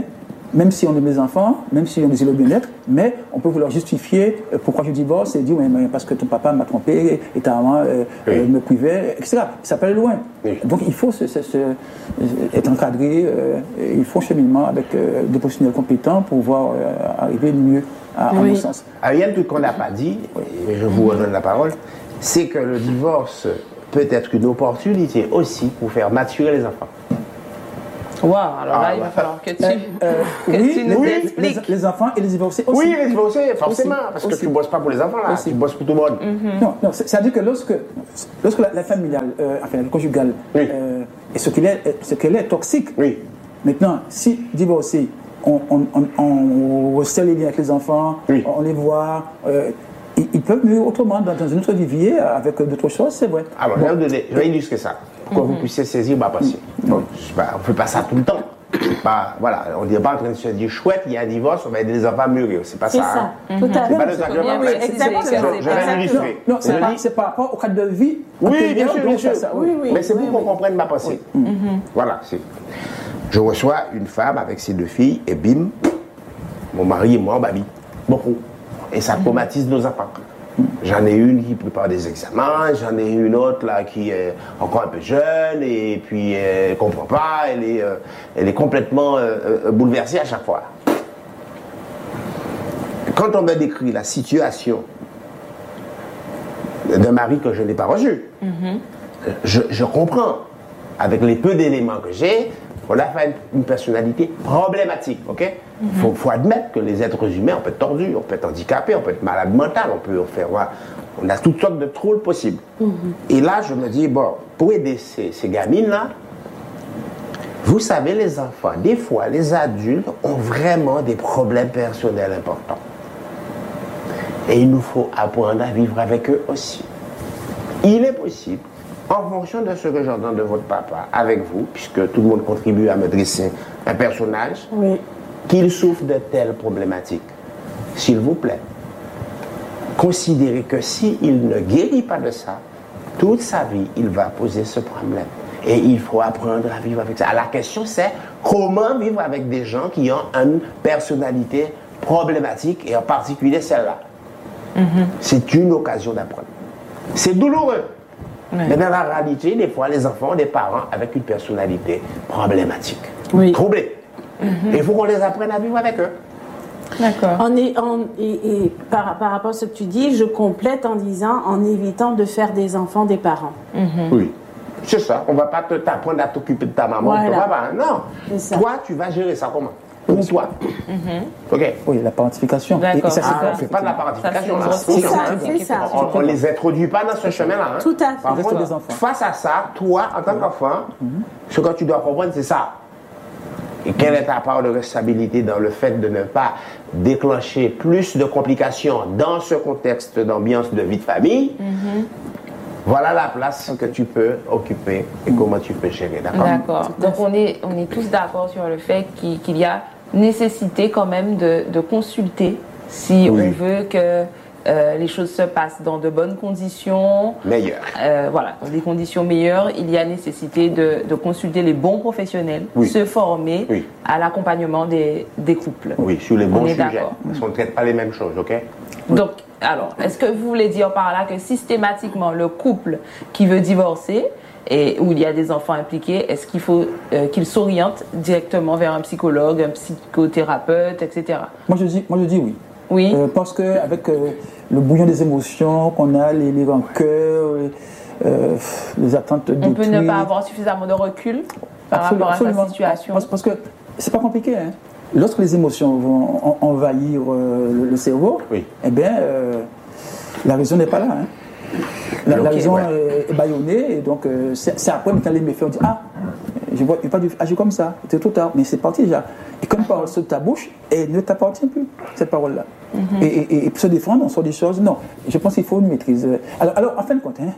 même si on aime les enfants, même si on désire le bien-être, mais on peut vouloir justifier euh, pourquoi je divorce et dire mais, mais parce que ton papa m'a trompé et ta maman euh, oui. euh, me privait, et cetera. Ça peut aller loin. Oui. Donc il faut se, se, se, être encadré, euh, il faut un cheminement avec euh, des professionnels compétents pour pouvoir euh, arriver mieux à, oui. à mon sens. Alors, il y a un truc qu'on n'a pas dit, et je vous redonne la parole, c'est que le divorce peut être une opportunité aussi pour faire maturer les enfants. Waouh, alors là, ah, il va falloir que tu, euh, que oui, tu nous oui, expliques. Les, les enfants et les divorcés aussi. Oui, les divorcés, forcément, aussi. Parce que aussi. tu ne bosses pas pour les enfants, là, aussi. Tu bosses pour tout le monde. Mm-hmm. Non, non c'est-à-dire que lorsque, lorsque la, la familiale, euh, enfin, la conjugale, oui. euh, est ce qu'elle est, ce qu'elle est toxique, oui. Maintenant, si divorcé, on, on, on, on resserre les liens avec les enfants, oui. on les voit, euh, ils, ils peuvent vivre autrement, dans, dans une autre vivier, avec d'autres choses, c'est vrai. Alors, bon. je vais illustrer ça, pour que mm-hmm. vous puissiez saisir ma pensée. Mm-hmm. Bon, on ne fait pas ça tout le temps. Pas, voilà, on n'est pas en train de se dire chouette, il y a un divorce, on va aider les enfants à mûrir. C'est pas c'est ça. ça. Hein. Tout à fait. C'est pas de ça que je parle. Exactement. Je vais l'illustrer. Non, c'est pas, c'est par rapport au cadre de vie. Oui, bien sûr, bien sûr. Ça, oui, oui, mais c'est oui, pour oui. qu'on comprenne ma pensée. Oui. Mm-hmm. Voilà. C'est... Je reçois une femme avec ses deux filles et bim, mon mari et moi, on babille. Beaucoup. Et ça traumatise nos enfants. J'en ai une qui prépare des examens, j'en ai une autre là qui est encore un peu jeune et puis elle ne comprend pas, elle est, euh, elle est complètement euh, bouleversée à chaque fois. Quand on me décrit la situation d'un mari que je n'ai pas reçu, mm-hmm. je, je comprends, avec les peu d'éléments que j'ai, on a fait une personnalité problématique, ok? Il mm-hmm. faut, faut admettre que les êtres humains, on peut être tordus, on peut être handicapés, on peut être malade mental, on peut faire, on a toutes sortes de troubles possibles. Mm-hmm. Et là, je me dis, bon, pour aider ces, ces gamines-là, vous savez, les enfants, des fois, les adultes ont vraiment des problèmes personnels importants. Et il nous faut apprendre à vivre avec eux aussi. Il est possible, en fonction de ce que j'entends de votre papa, avec vous, puisque tout le monde contribue à me dresser un personnage, oui. qu'il souffre de telles problématiques. S'il vous plaît, considérez que s'il ne guérit pas de ça, toute sa vie, il va poser ce problème. Et il faut apprendre à vivre avec ça. La question, c'est comment vivre avec des gens qui ont une personnalité problématique, et en particulier celle-là. Mm-hmm. C'est une occasion d'apprendre. C'est douloureux. Oui. Mais dans la réalité, des fois, les enfants ont des parents avec une personnalité problématique, oui. troublée. Mm-hmm. Et il faut qu'on les apprenne à vivre avec eux. D'accord. On est, on, et, et par, par rapport à ce que tu dis, je complète en disant, en évitant de faire des enfants des parents. Mm-hmm. Oui, c'est ça. On ne va pas te, t'apprendre à t'occuper de ta maman, voilà. de ton papa. Non. Toi, tu vas gérer ça comment? Pour toi. Mm-hmm. Ok. Oui, la parentification. Et, et ça, ah, on ne fait pas de la parentification. Ça, c'est ça, c'est ça. On ne les introduit pas dans ce chemin-là. Hein. Tout à fait. Par contre, face à ça, toi, en tant qu'enfant, mm-hmm. ce que tu dois comprendre, c'est ça. Et quelle est ta part de responsabilité dans le fait de ne pas déclencher plus de complications dans ce contexte d'ambiance de vie de famille? Mm-hmm. Voilà la place que tu peux occuper et comment tu peux gérer. D'accord? D'accord. Donc on est, on est tous d'accord sur le fait qu'il, qu'il y a nécessité quand même de, de consulter si oui. on veut que euh, les choses se passent dans de bonnes conditions. Meilleures. Euh, voilà, dans des conditions meilleures, il y a nécessité de, de consulter les bons professionnels, oui. se former oui. à l'accompagnement des, des couples. Oui, sur les bons sujets. D'accord. Parce qu'on ne traite pas les mêmes choses, ok? Donc, alors, est-ce que vous voulez dire par là que systématiquement, le couple qui veut divorcer et où il y a des enfants impliqués, est-ce qu'il faut euh, qu'il s'oriente directement vers un psychologue, un psychothérapeute, et cetera? Moi, je dis, moi, je dis oui. Oui. Euh, parce qu'avec euh, le bouillon des émotions qu'on a, les, les rancœurs, les, euh, les attentes détruites... On peut ne pas avoir suffisamment de recul par absolument, rapport à absolument. sa situation. Parce, parce que c'est pas compliqué, hein. Lorsque les émotions vont envahir euh, le, le cerveau, oui. eh bien, euh, la raison n'est pas là. Hein. La, okay, la raison ouais. est, est bâillonnée, et donc euh, c'est, c'est après, quand les méfaits, on dit « Ah, je n'ai pas dû agir comme ça, c'était trop tard, mais c'est parti déjà. » Et quand une parole saute de ta bouche, elle ne t'appartient plus, cette parole-là. Mm-hmm. Et, et, et pour se défendre, on sort des choses, non. Je pense qu'il faut une maîtrise. Alors, alors en fin de compte, hein,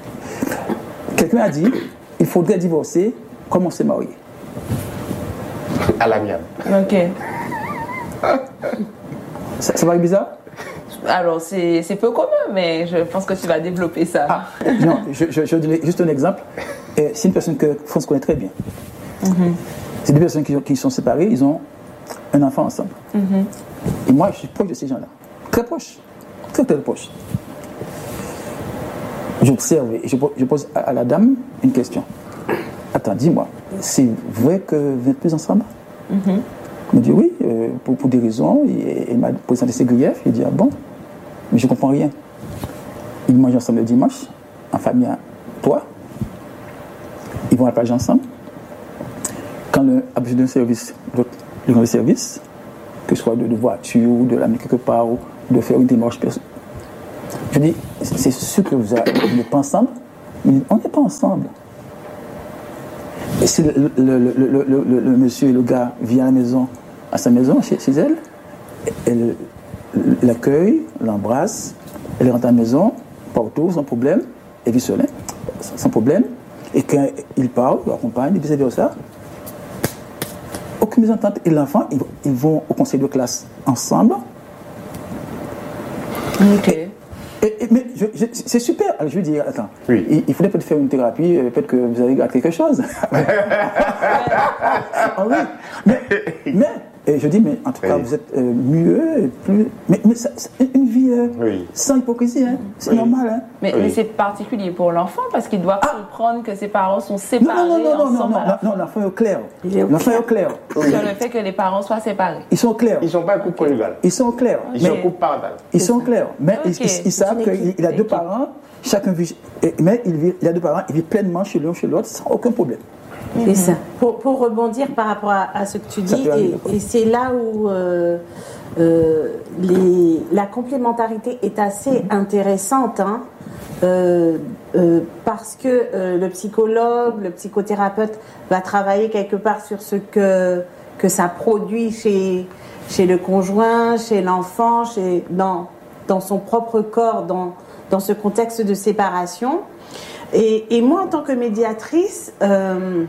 quelqu'un a dit il faudrait divorcer comme on s'est marié. À l'amiable. Ok. Ça, ça va être bizarre? Alors, c'est, c'est peu commun, mais je pense que tu vas développer ça. Ah, non, je, je, je donne juste un exemple. C'est une personne que France connaît très bien. Mm-hmm. C'est deux personnes qui, qui sont séparées, ils ont un enfant ensemble. Mm-hmm. Et moi, je suis proche de ces gens-là. Très proche. Très, très proche. J'observe et je, je pose à, à la dame une question. Attends, dis-moi, c'est vrai que vous n'êtes plus ensemble? Mm-hmm. Elle me dit oui, euh, pour, pour des raisons. Elle m'a présenté ses griefs. Il dit ah bon, mais je ne comprends rien. Ils mangent ensemble le dimanche, en famille à toi. Ils vont à la plage ensemble. Quand l'un a besoin d'un service, l'autre lui rend le service, que ce soit de, de voiture, ou de l'amener quelque part, ou de faire une démarche personnelle. Je dis, c'est sûr que vous n'êtes pas ensemble. Il dit, on n'est pas ensemble. Et si le, le, le, le, le, le, le monsieur, le gars, vient à la maison, à sa maison, chez, chez elle, elle l'accueille, l'embrasse, elle rentre à la maison, pas autour, sans problème, elle vit seule, sans problème. Et quand il parle, il l'accompagne, il vice versa. Aucune mésentente. Et l'enfant, ils, ils vont au conseil de classe ensemble. Ok. Et, et, mais je, je, c'est super. Alors, je veux dire, attends, oui. il, il faudrait peut-être faire une thérapie, peut-être que vous avez gardé quelque chose. Ah oui. Mais, mais et je dis, mais en tout cas, oui. vous êtes euh, mieux, et plus. Mais, mais ça, c'est une vie euh, oui. sans hypocrisie, hein. C'est oui. normal. Hein. Mais, oui. mais c'est particulier pour l'enfant parce qu'il doit ah. comprendre que ses parents sont séparés. Non, non, non, non, ensemble non, non, non, non, l'enfant est au clair. L'enfant est au clair. Sur le fait que les parents soient séparés. Ils sont clairs. Ils ne sont pas un couple conjugal. Ils sont clairs. Ils sont couple parental. Ils sont clairs. Mais okay. ils, ils, ils savent qu'il a deux parents, chacun vit. Mais il, vit, il a deux parents, il vit pleinement chez l'un, chez l'autre, sans aucun problème. C'est ça. Pour, pour rebondir par rapport à, à ce que tu dis, et, et c'est là où euh, euh, les, la complémentarité est assez mmh. intéressante, hein, euh, euh, parce que euh, le psychologue, le psychothérapeute va travailler quelque part sur ce que, que ça produit chez, chez le conjoint, chez l'enfant, chez, dans, dans son propre corps, dans, dans ce contexte de séparation. Et, et moi, en tant que médiatrice, euh,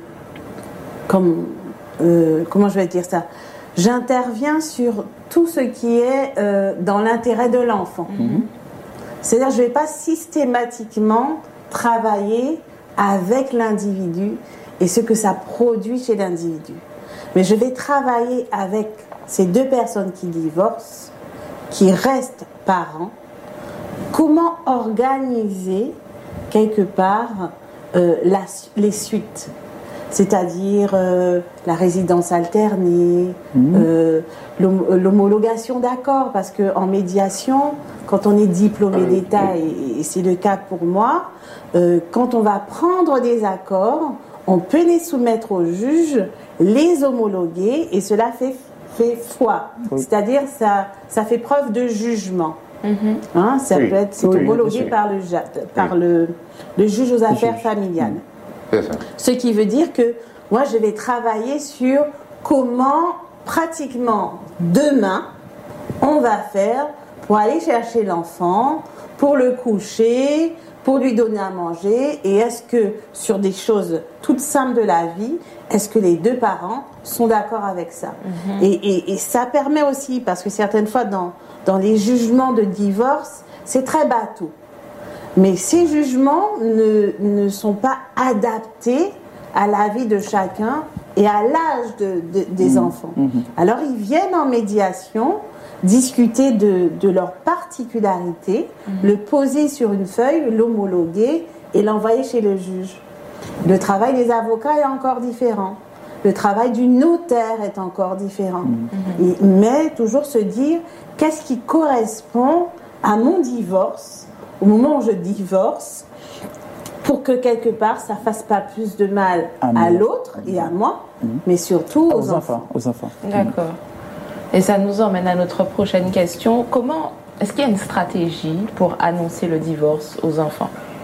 comme, euh, comment je vais dire ça, j'interviens sur tout ce qui est euh, dans l'intérêt de l'enfant. Mm-hmm. C'est-à-dire, je ne vais pas systématiquement travailler avec l'individu et ce que ça produit chez l'individu. Mais je vais travailler avec ces deux personnes qui divorcent, qui restent parents, comment organiser quelque part euh, la, les suites, c'est-à-dire euh, la résidence alternée, mmh. euh, l'homologation d'accords, parce qu'en médiation, quand on est diplômé d'État, et, et c'est le cas pour moi, euh, quand on va prendre des accords, on peut les soumettre au juge, les homologuer, et cela fait, fait foi, oui. c'est-à-dire ça, ça fait preuve de jugement. Mm-hmm. Hein, ça oui. peut être c'est oui, homologué par, le, par oui. le, le juge aux affaires juge. familiales. C'est ça. Ce qui veut dire que moi je vais travailler sur comment pratiquement demain on va faire pour aller chercher l'enfant, pour le coucher, pour lui donner à manger, et est-ce que sur des choses toutes simples de la vie, est-ce que les deux parents sont d'accord avec ça? Mm-hmm. et, et, et ça permet aussi, parce que certaines fois dans Dans les jugements de divorce, c'est très bateau. Mais ces jugements ne, ne sont pas adaptés à la vie de chacun et à l'âge de, de, des mmh. enfants. Mmh. Alors, ils viennent en médiation discuter de, de leurs particularités, mmh. le poser sur une feuille, l'homologuer et l'envoyer chez le juge. Le travail des avocats est encore différent. Le travail du notaire est encore différent. Mmh. Et, mais toujours se dire, qu'est-ce qui correspond à mon divorce, au moment où je divorce, pour que quelque part, ça ne fasse pas plus de mal à, à l'autre et à moi, mmh. mais surtout aux, aux enfants. enfants. Aux enfants. D'accord. Et ça nous emmène à notre prochaine question. Comment, est-ce qu'il y a une stratégie pour annoncer le divorce aux enfants?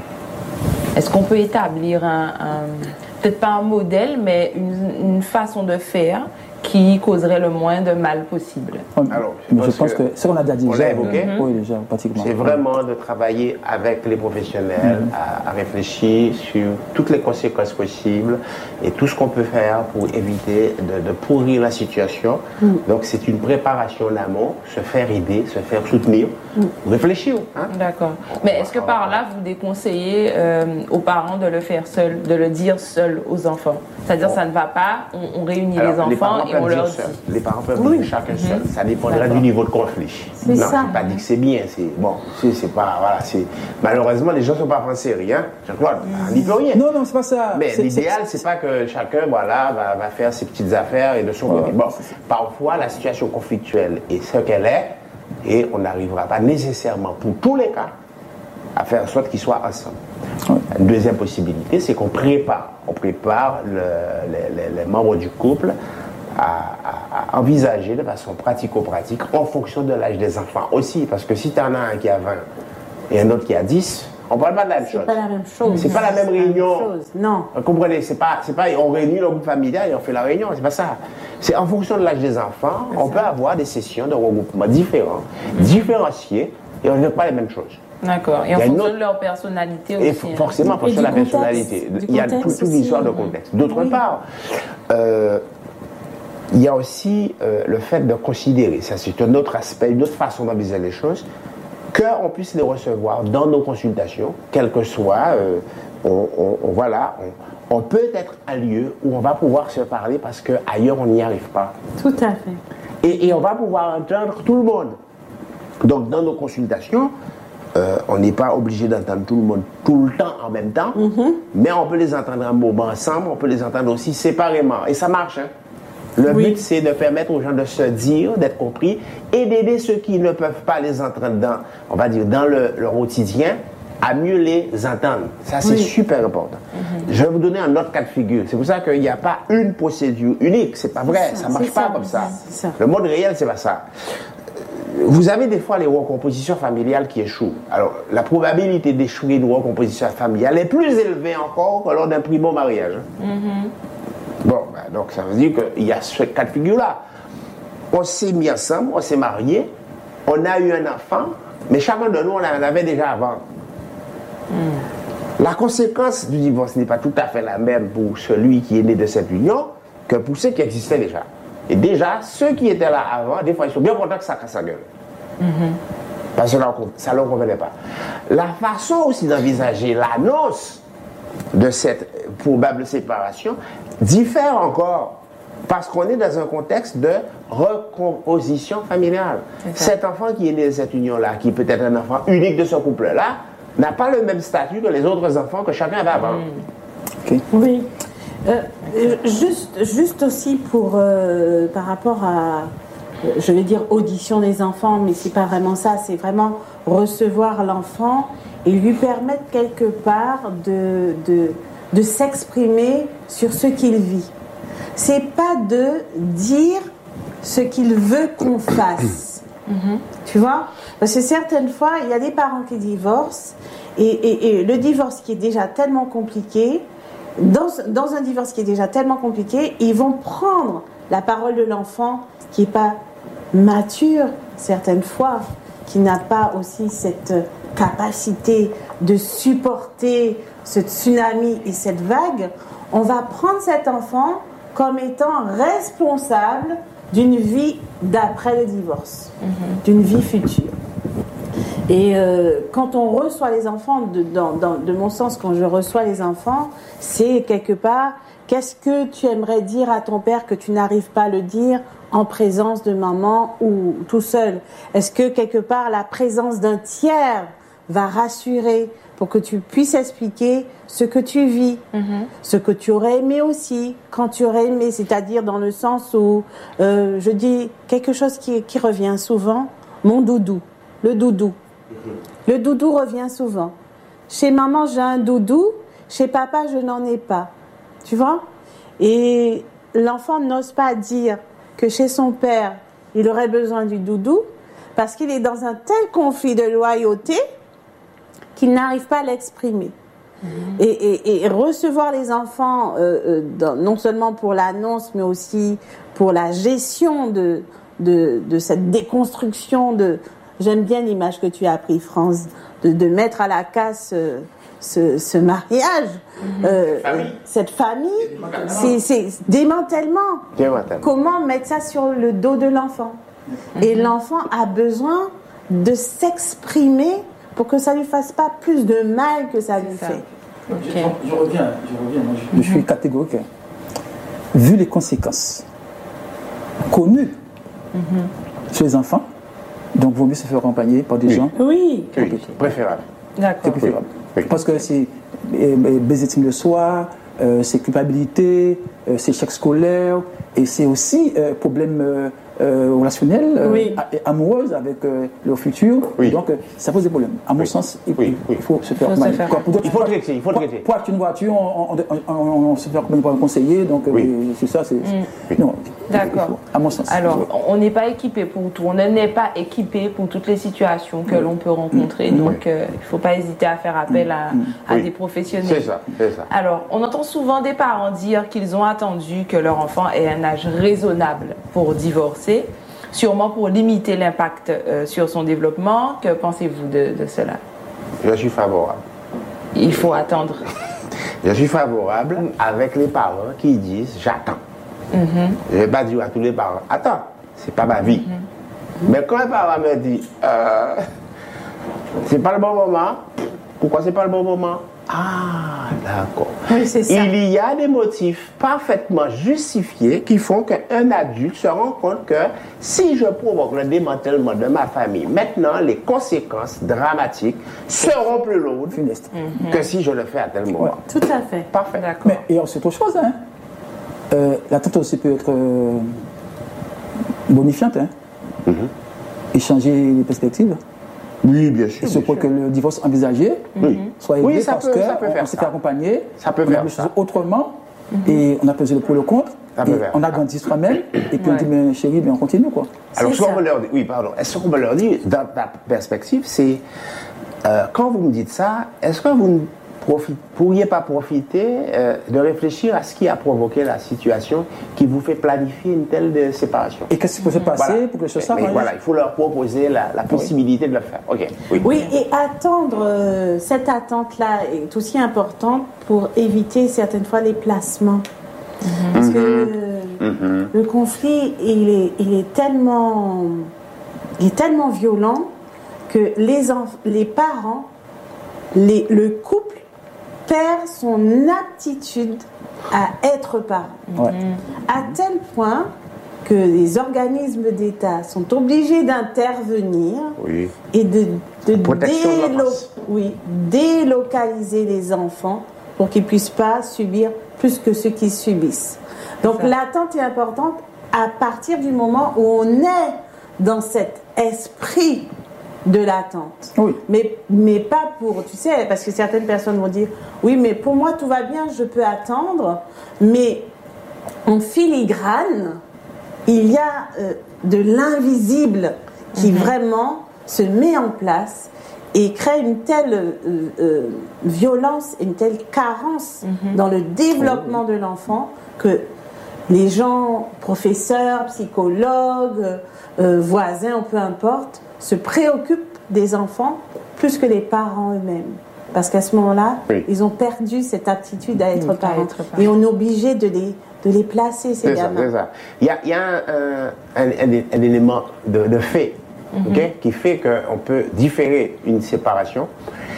Est-ce qu'on peut établir un... un peut-être pas un modèle, mais une, une façon de faire qui causerait le moins de mal possible? Alors, je pense, je pense que, que ce qu'on a déjà dit, on l'a évoqué, mm-hmm. oui, déjà, pratiquement. C'est vraiment de travailler avec les professionnels, mm-hmm. à, à réfléchir sur toutes les conséquences possibles et tout ce qu'on peut faire pour éviter de, de pourrir la situation. Mm. Donc, c'est une préparation en amont, se faire aider, se faire soutenir, mm. réfléchir. Hein? D'accord. Mais est-ce que par là, vous déconseillez euh, aux parents de le faire seul, de le dire seul aux enfants? C'est-à-dire, bon. ça ne va pas, on, on réunit Alors, les enfants les parents et peuvent on dire leur seul. dit. Les parents peuvent Oui. dire chacun seul. Ça dépendra D'accord. du niveau de conflit. C'est non, ça. c'est pas dit que c'est bien. C'est bon. C'est, c'est pas voilà. C'est malheureusement les gens sont pas français rien. Je crois. On n'y peut rien. Non, non, c'est pas ça. Mais C'est- l'idéal, c'est- c'est pas que chacun, voilà, va, va faire ses petites affaires et de son côté. Bon, parfois, la situation conflictuelle est ce qu'elle est, et on n'arrivera pas nécessairement, pour tous les cas, à faire en sorte qu'ils soient ensemble. Ouais. Une deuxième possibilité, c'est qu'on prépare, on prépare le- les, les- les membres du couple à, à- à envisager de façon pratico-pratique en fonction de l'âge des enfants aussi, parce que si tu en as un qui a vingt et un autre qui a dix, on ne parle pas de la même chose. C'est pas la même chose. C'est pas la même C'est réunion. chose. Non. Vous comprenez, c'est pas, c'est pas, on réunit le groupe familial et on fait la réunion, c'est pas ça. C'est en fonction de l'âge des enfants, on peut avoir des sessions de regroupement différents, différenciées, et on ne fait pas les mêmes choses. D'accord. Et en Il y a une fonction autre- de leur personnalité Et aussi. hein. forcément, en fonction de du la contexte, personnalité. du Il y a contexte toute, toute aussi. l'histoire de contexte. D'autre Oui. part, euh, il y a aussi euh, le fait de considérer, ça c'est un autre aspect, une autre façon d'envisager les choses, qu'on puisse les recevoir dans nos consultations, quel que soit, euh, on, on- on- voilà, on, on peut être un lieu où on va pouvoir se parler parce qu'ailleurs on n'y arrive pas. Tout à fait. Et, et on va pouvoir entendre tout le monde. Donc dans nos consultations, euh, on n'est pas obligé d'entendre tout le monde tout le temps en même temps, mais on peut les entendre un moment ensemble, on peut les entendre aussi séparément. Et ça marche. Hein? Le Oui. but, c'est de permettre aux gens de se dire, d'être compris, et d'aider ceux qui ne peuvent pas les entendre dans, on va dire, dans le, leur quotidien, à mieux les entendre. Ça, c'est Oui. super important. Je vais vous donner un autre cas de figure. C'est pour ça qu'il n'y a pas une procédure unique. C'est pas vrai. C'est ça, Ça marche c'est pas ça, comme ça. c'est ça. Le monde réel, c'est pas ça. Vous avez des fois les recompositions familiales qui échouent. Alors, la probabilité d'échouer une recomposition familiale est plus élevée encore que lors d'un primo mariage. Bon, ben, donc ça veut dire qu'il y a ce cas de figure-là. On s'est mis ensemble, on s'est mariés, on a eu un enfant, mais chacun de nous, on en avait déjà avant. La conséquence du divorce n'est pas tout à fait la même pour celui qui est né de cette union que pour ceux qui existaient déjà. Et déjà, ceux qui étaient là avant, des fois, ils sont bien contents que ça casse la gueule. Parce que ça ne leur convenait pas. La façon aussi d'envisager l'annonce de cette probable séparation diffère encore. Parce qu'on est dans un contexte de recomposition familiale. Cet enfant qui est né de cette union-là, qui est peut-être un enfant unique de ce couple-là, n'a pas le même statut que les autres enfants que chacun avait avant. Ok. Oui. Euh, euh, juste, juste aussi pour, euh, par rapport à, euh, je vais dire audition des enfants, mais c'est pas vraiment ça, c'est vraiment recevoir l'enfant et lui permettre quelque part de, de, de s'exprimer sur ce qu'il vit. C'est pas de dire ce qu'il veut qu'on fasse. Tu vois? Parce que certaines fois, il y a des parents qui divorcent et, et, et le divorce qui est déjà tellement compliqué, dans, dans un divorce qui est déjà tellement compliqué, ils vont prendre la parole de l'enfant qui n'est pas mature certaines fois, qui n'a pas aussi cette capacité de supporter ce tsunami et cette vague. On va prendre cet enfant comme étant responsable d'une vie d'après le divorce, d'une vie future. Et euh, quand on reçoit les enfants, de, dans, dans, de mon sens, quand je reçois les enfants, c'est quelque part, qu'est-ce que tu aimerais dire à ton père que tu n'arrives pas à le dire en présence de maman ou tout seul? Est-ce que quelque part la présence d'un tiers va rassurer pour que tu puisses expliquer ce que tu vis, mm-hmm. ce que tu aurais aimé aussi, quand tu aurais aimé, c'est-à-dire dans le sens où, euh, je dis quelque chose qui, qui revient souvent, mon doudou, le doudou. Le doudou revient souvent. Chez maman, j'ai un doudou, chez papa, je n'en ai pas. Tu vois? Et l'enfant n'ose pas dire que chez son père, il aurait besoin du doudou parce qu'il est dans un tel conflit de loyauté qu'il n'arrive pas à l'exprimer. Mmh. Et, et, et recevoir les enfants, euh, euh, dans, non seulement pour l'annonce, mais aussi pour la gestion de, de, de cette déconstruction de... J'aime bien l'image que tu as prise, France, de, de mettre à la casse euh, ce, ce mariage, mmh. euh, famille. cette famille, c'est, c'est démantèlement. démantèlement. Comment mettre ça sur le dos de l'enfant? mmh. Et l'enfant a besoin de s'exprimer pour que ça ne lui fasse pas plus de mal que ça lui ça. fait. Okay. Je, je reviens, je reviens. Moi, je, je suis catégorique. Vu les conséquences connu mm-hmm. chez les enfants. Donc, il vaut mieux se faire accompagner par des oui. gens. Oui, oui. préférable. D'accord. C'est préférable. Oui. Parce que c'est baiser de soi, euh, c'est culpabilité, euh, c'est chèque scolaire, et c'est aussi euh, problème euh, euh, relationnel, oui. euh, amoureuse avec euh, leur futur. Oui. Donc, euh, ça pose des problèmes. À mon oui. sens, il, oui. il faut se faire faut accompagner. se faire. Pour, pour, Il faut traiter, il faut traiter. Pour acheter une voiture, on, on, on, on, on se fait accompagner par un conseiller, donc oui. euh, c'est ça, c'est... Oui. Non, d'accord. À mon sens. Alors, on n'est pas équipé pour tout, on n'est pas équipé pour toutes les situations que oui. l'on peut rencontrer, mmh. donc euh, il ne faut pas hésiter à faire appel à, mmh. à oui. des professionnels. C'est ça, c'est ça. Alors, on entend souvent des parents dire qu'ils ont attendu que leur enfant ait un âge raisonnable pour divorcer, sûrement pour limiter l'impact euh, sur son développement. Que pensez-vous de, de cela? Je suis favorable. Il faut attendre. Je suis favorable avec les parents qui disent j'attends. Mm-hmm. Je ne vais pas dire à tous les parents attends, c'est pas ma vie. Mm-hmm. Mais quand un parent me dit euh, c'est pas le bon moment, pourquoi c'est pas le bon moment? Ah, d'accord. Oui, c'est ça. Il y a des motifs parfaitement justifiés qui font qu'un adulte se rend compte que si je provoque le démantèlement de ma famille, maintenant les conséquences dramatiques seront plus lourdes mm-hmm. que si je le fais à tel moment. Ouais. Tout à fait. Parfait. D'accord. Mais et c'est autre chose, hein. Euh, l'attente aussi peut être euh, bonifiante, hein. Mm-hmm. Et changer les perspectives. Oui, bien sûr. Et c'est pour que le divorce envisagé oui. soit aidé oui, ça parce peut, ça peut qu'on s'est fait accompagner, ça peut on faire a ça. autrement, mm-hmm. et on a pesé le pour le contre, et on a grandi soi-même, et puis ouais. on dit, mais chérie, mais on continue, quoi. Alors, ce qu'on peut leur dire, oui, pardon, est-ce qu'on peut leur dire, dans ta perspective, c'est, euh, quand vous me dites ça, est-ce que vous ne profite, pourriez pas profiter euh, de réfléchir à ce qui a provoqué la situation qui vous fait planifier une telle de séparation? Et qu'est-ce qui peut se passer voilà. pour que ce soit mais, mais voilà, il faut leur proposer la, la possibilité oui. de le faire. Ok. Oui, oui et attendre, euh, cette attente-là est aussi importante pour éviter certaines fois les placements. Mm-hmm. Parce que euh, mm-hmm. le conflit, il est, il est tellement, il est tellement violent que les, enf- les parents, les, le couple perd son aptitude à être parent. Ouais. À tel point que les organismes d'État sont obligés d'intervenir oui. et de, de, délo- de oui, délocaliser les enfants pour qu'ils ne puissent pas subir plus que ce qu'ils subissent. Donc l'attente est importante à partir du moment où on est dans cet esprit de l'attente. Oui. Mais, mais pas pour, tu sais, parce que certaines personnes vont dire, oui, mais pour moi tout va bien, je peux attendre, mais en filigrane, il y a euh, de l'invisible qui mm-hmm. vraiment se met en place et crée une telle euh, euh, violence, une telle carence mm-hmm. dans le développement de l'enfant que les gens, professeurs, psychologues, euh, voisins, peu importe, se préoccupent des enfants plus que les parents eux-mêmes. Parce qu'à ce moment-là, oui. ils ont perdu cette aptitude à être oui, parents. Et on est obligé de les, de les placer, ces c'est gamins. Ça, c'est ça. Il y a, il y a un, un, un, un élément de, de fait mm-hmm. okay, qui fait qu'on peut différer une séparation,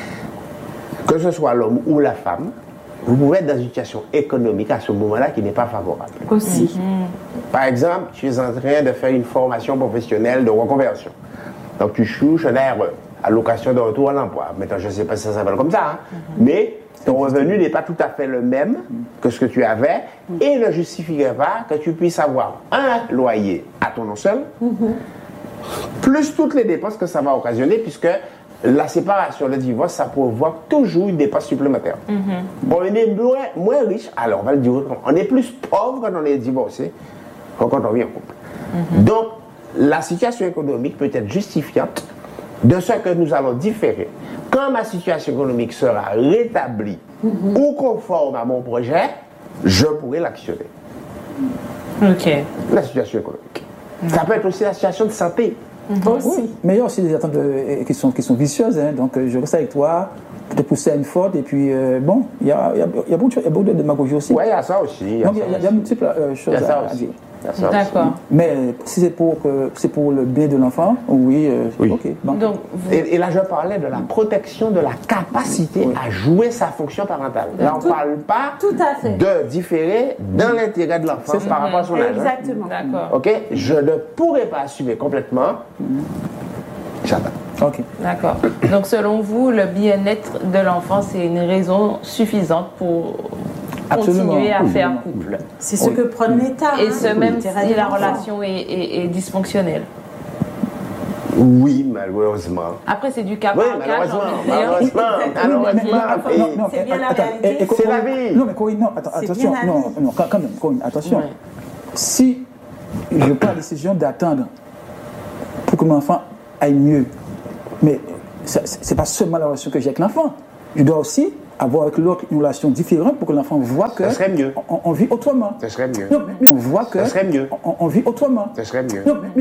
que ce soit l'homme ou la femme. Vous pouvez être dans une situation économique à ce moment-là qui n'est pas favorable. Aussi. Mm-hmm. Par exemple, tu es en train de faire une formation professionnelle de reconversion. Donc tu cherches un R E, allocation de retour à l'emploi. Maintenant, je ne sais pas si ça s'appelle comme ça, hein. mm-hmm. mais ton revenu n'est pas tout à fait le même que ce que tu avais mm-hmm. et ne justifierait pas que tu puisses avoir un loyer à ton nom seul, mm-hmm. plus toutes les dépenses que ça va occasionner, puisque la séparation, le divorce, ça provoque toujours une dépense supplémentaire. Mm-hmm. On est moins, moins riche, alors on va le dire, on est plus pauvre quand on est divorcé que quand on vit en couple. Mm-hmm. Donc, la situation économique peut être justifiante de ce que nous allons différer. Quand ma situation économique sera rétablie mm-hmm. ou conforme à mon projet, je pourrai l'actionner. Ok. La situation économique. Mm-hmm. Ça peut être aussi la situation de santé. Mm-hmm. Aussi. Oui, mais il y a aussi des attentes de, qui, sont, qui sont vicieuses. Hein. Donc, je reste avec toi de pousser à une faute, et puis euh, bon, il y a, y, a, y, a beaucoup de, y a beaucoup de démagogie aussi. Oui, il y a ça aussi. Il y a, Donc il y, y, y a multiples euh, choses y a ça à, à aussi. dire. D'accord. Mais si c'est pour, que, c'est pour le bien de l'enfant, oui, euh, oui. ok. Bon. Donc, vous... et, et là, je parlais de la protection de la capacité oui. à jouer sa fonction parentale. Là, on ne parle pas tout à fait. de différer dans l'intérêt de l'enfant par rapport à son âge. Exactement. D'accord. Ok, je ne pourrais pas assumer complètement. J'attends. Ok. D'accord. Donc, selon vous, le bien-être de l'enfant, c'est une raison suffisante pour Absolument. continuer à Oui. faire couple. C'est ce oui. que prône l'État. Et hein, ce, même l'intérêt si de la l'enfant. relation est, est, est dysfonctionnelle. Oui, malheureusement. Après, c'est du cas Oui, par cas. malheureusement. j'ai envie de dire. Malheureusement. Malheureusement. C'est bien la attends, réalité. et- et- C'est la vie. Non, mais Corinne, non, attends, C'est attention. bien la Non, vie. non, quand, quand même, Corinne, attention. Ouais. Si je prends la décision d'attendre pour que mon enfant aille mieux, mais ce n'est pas seulement la relation que j'ai avec l'enfant. Je dois aussi avoir avec l'autre une relation différente pour que l'enfant voit que Ça serait mieux. On, on vit autrement. Ça serait mieux. Non, mais on voit que Ça serait mieux. On, on vit autrement. Ça serait mieux. Non, mais-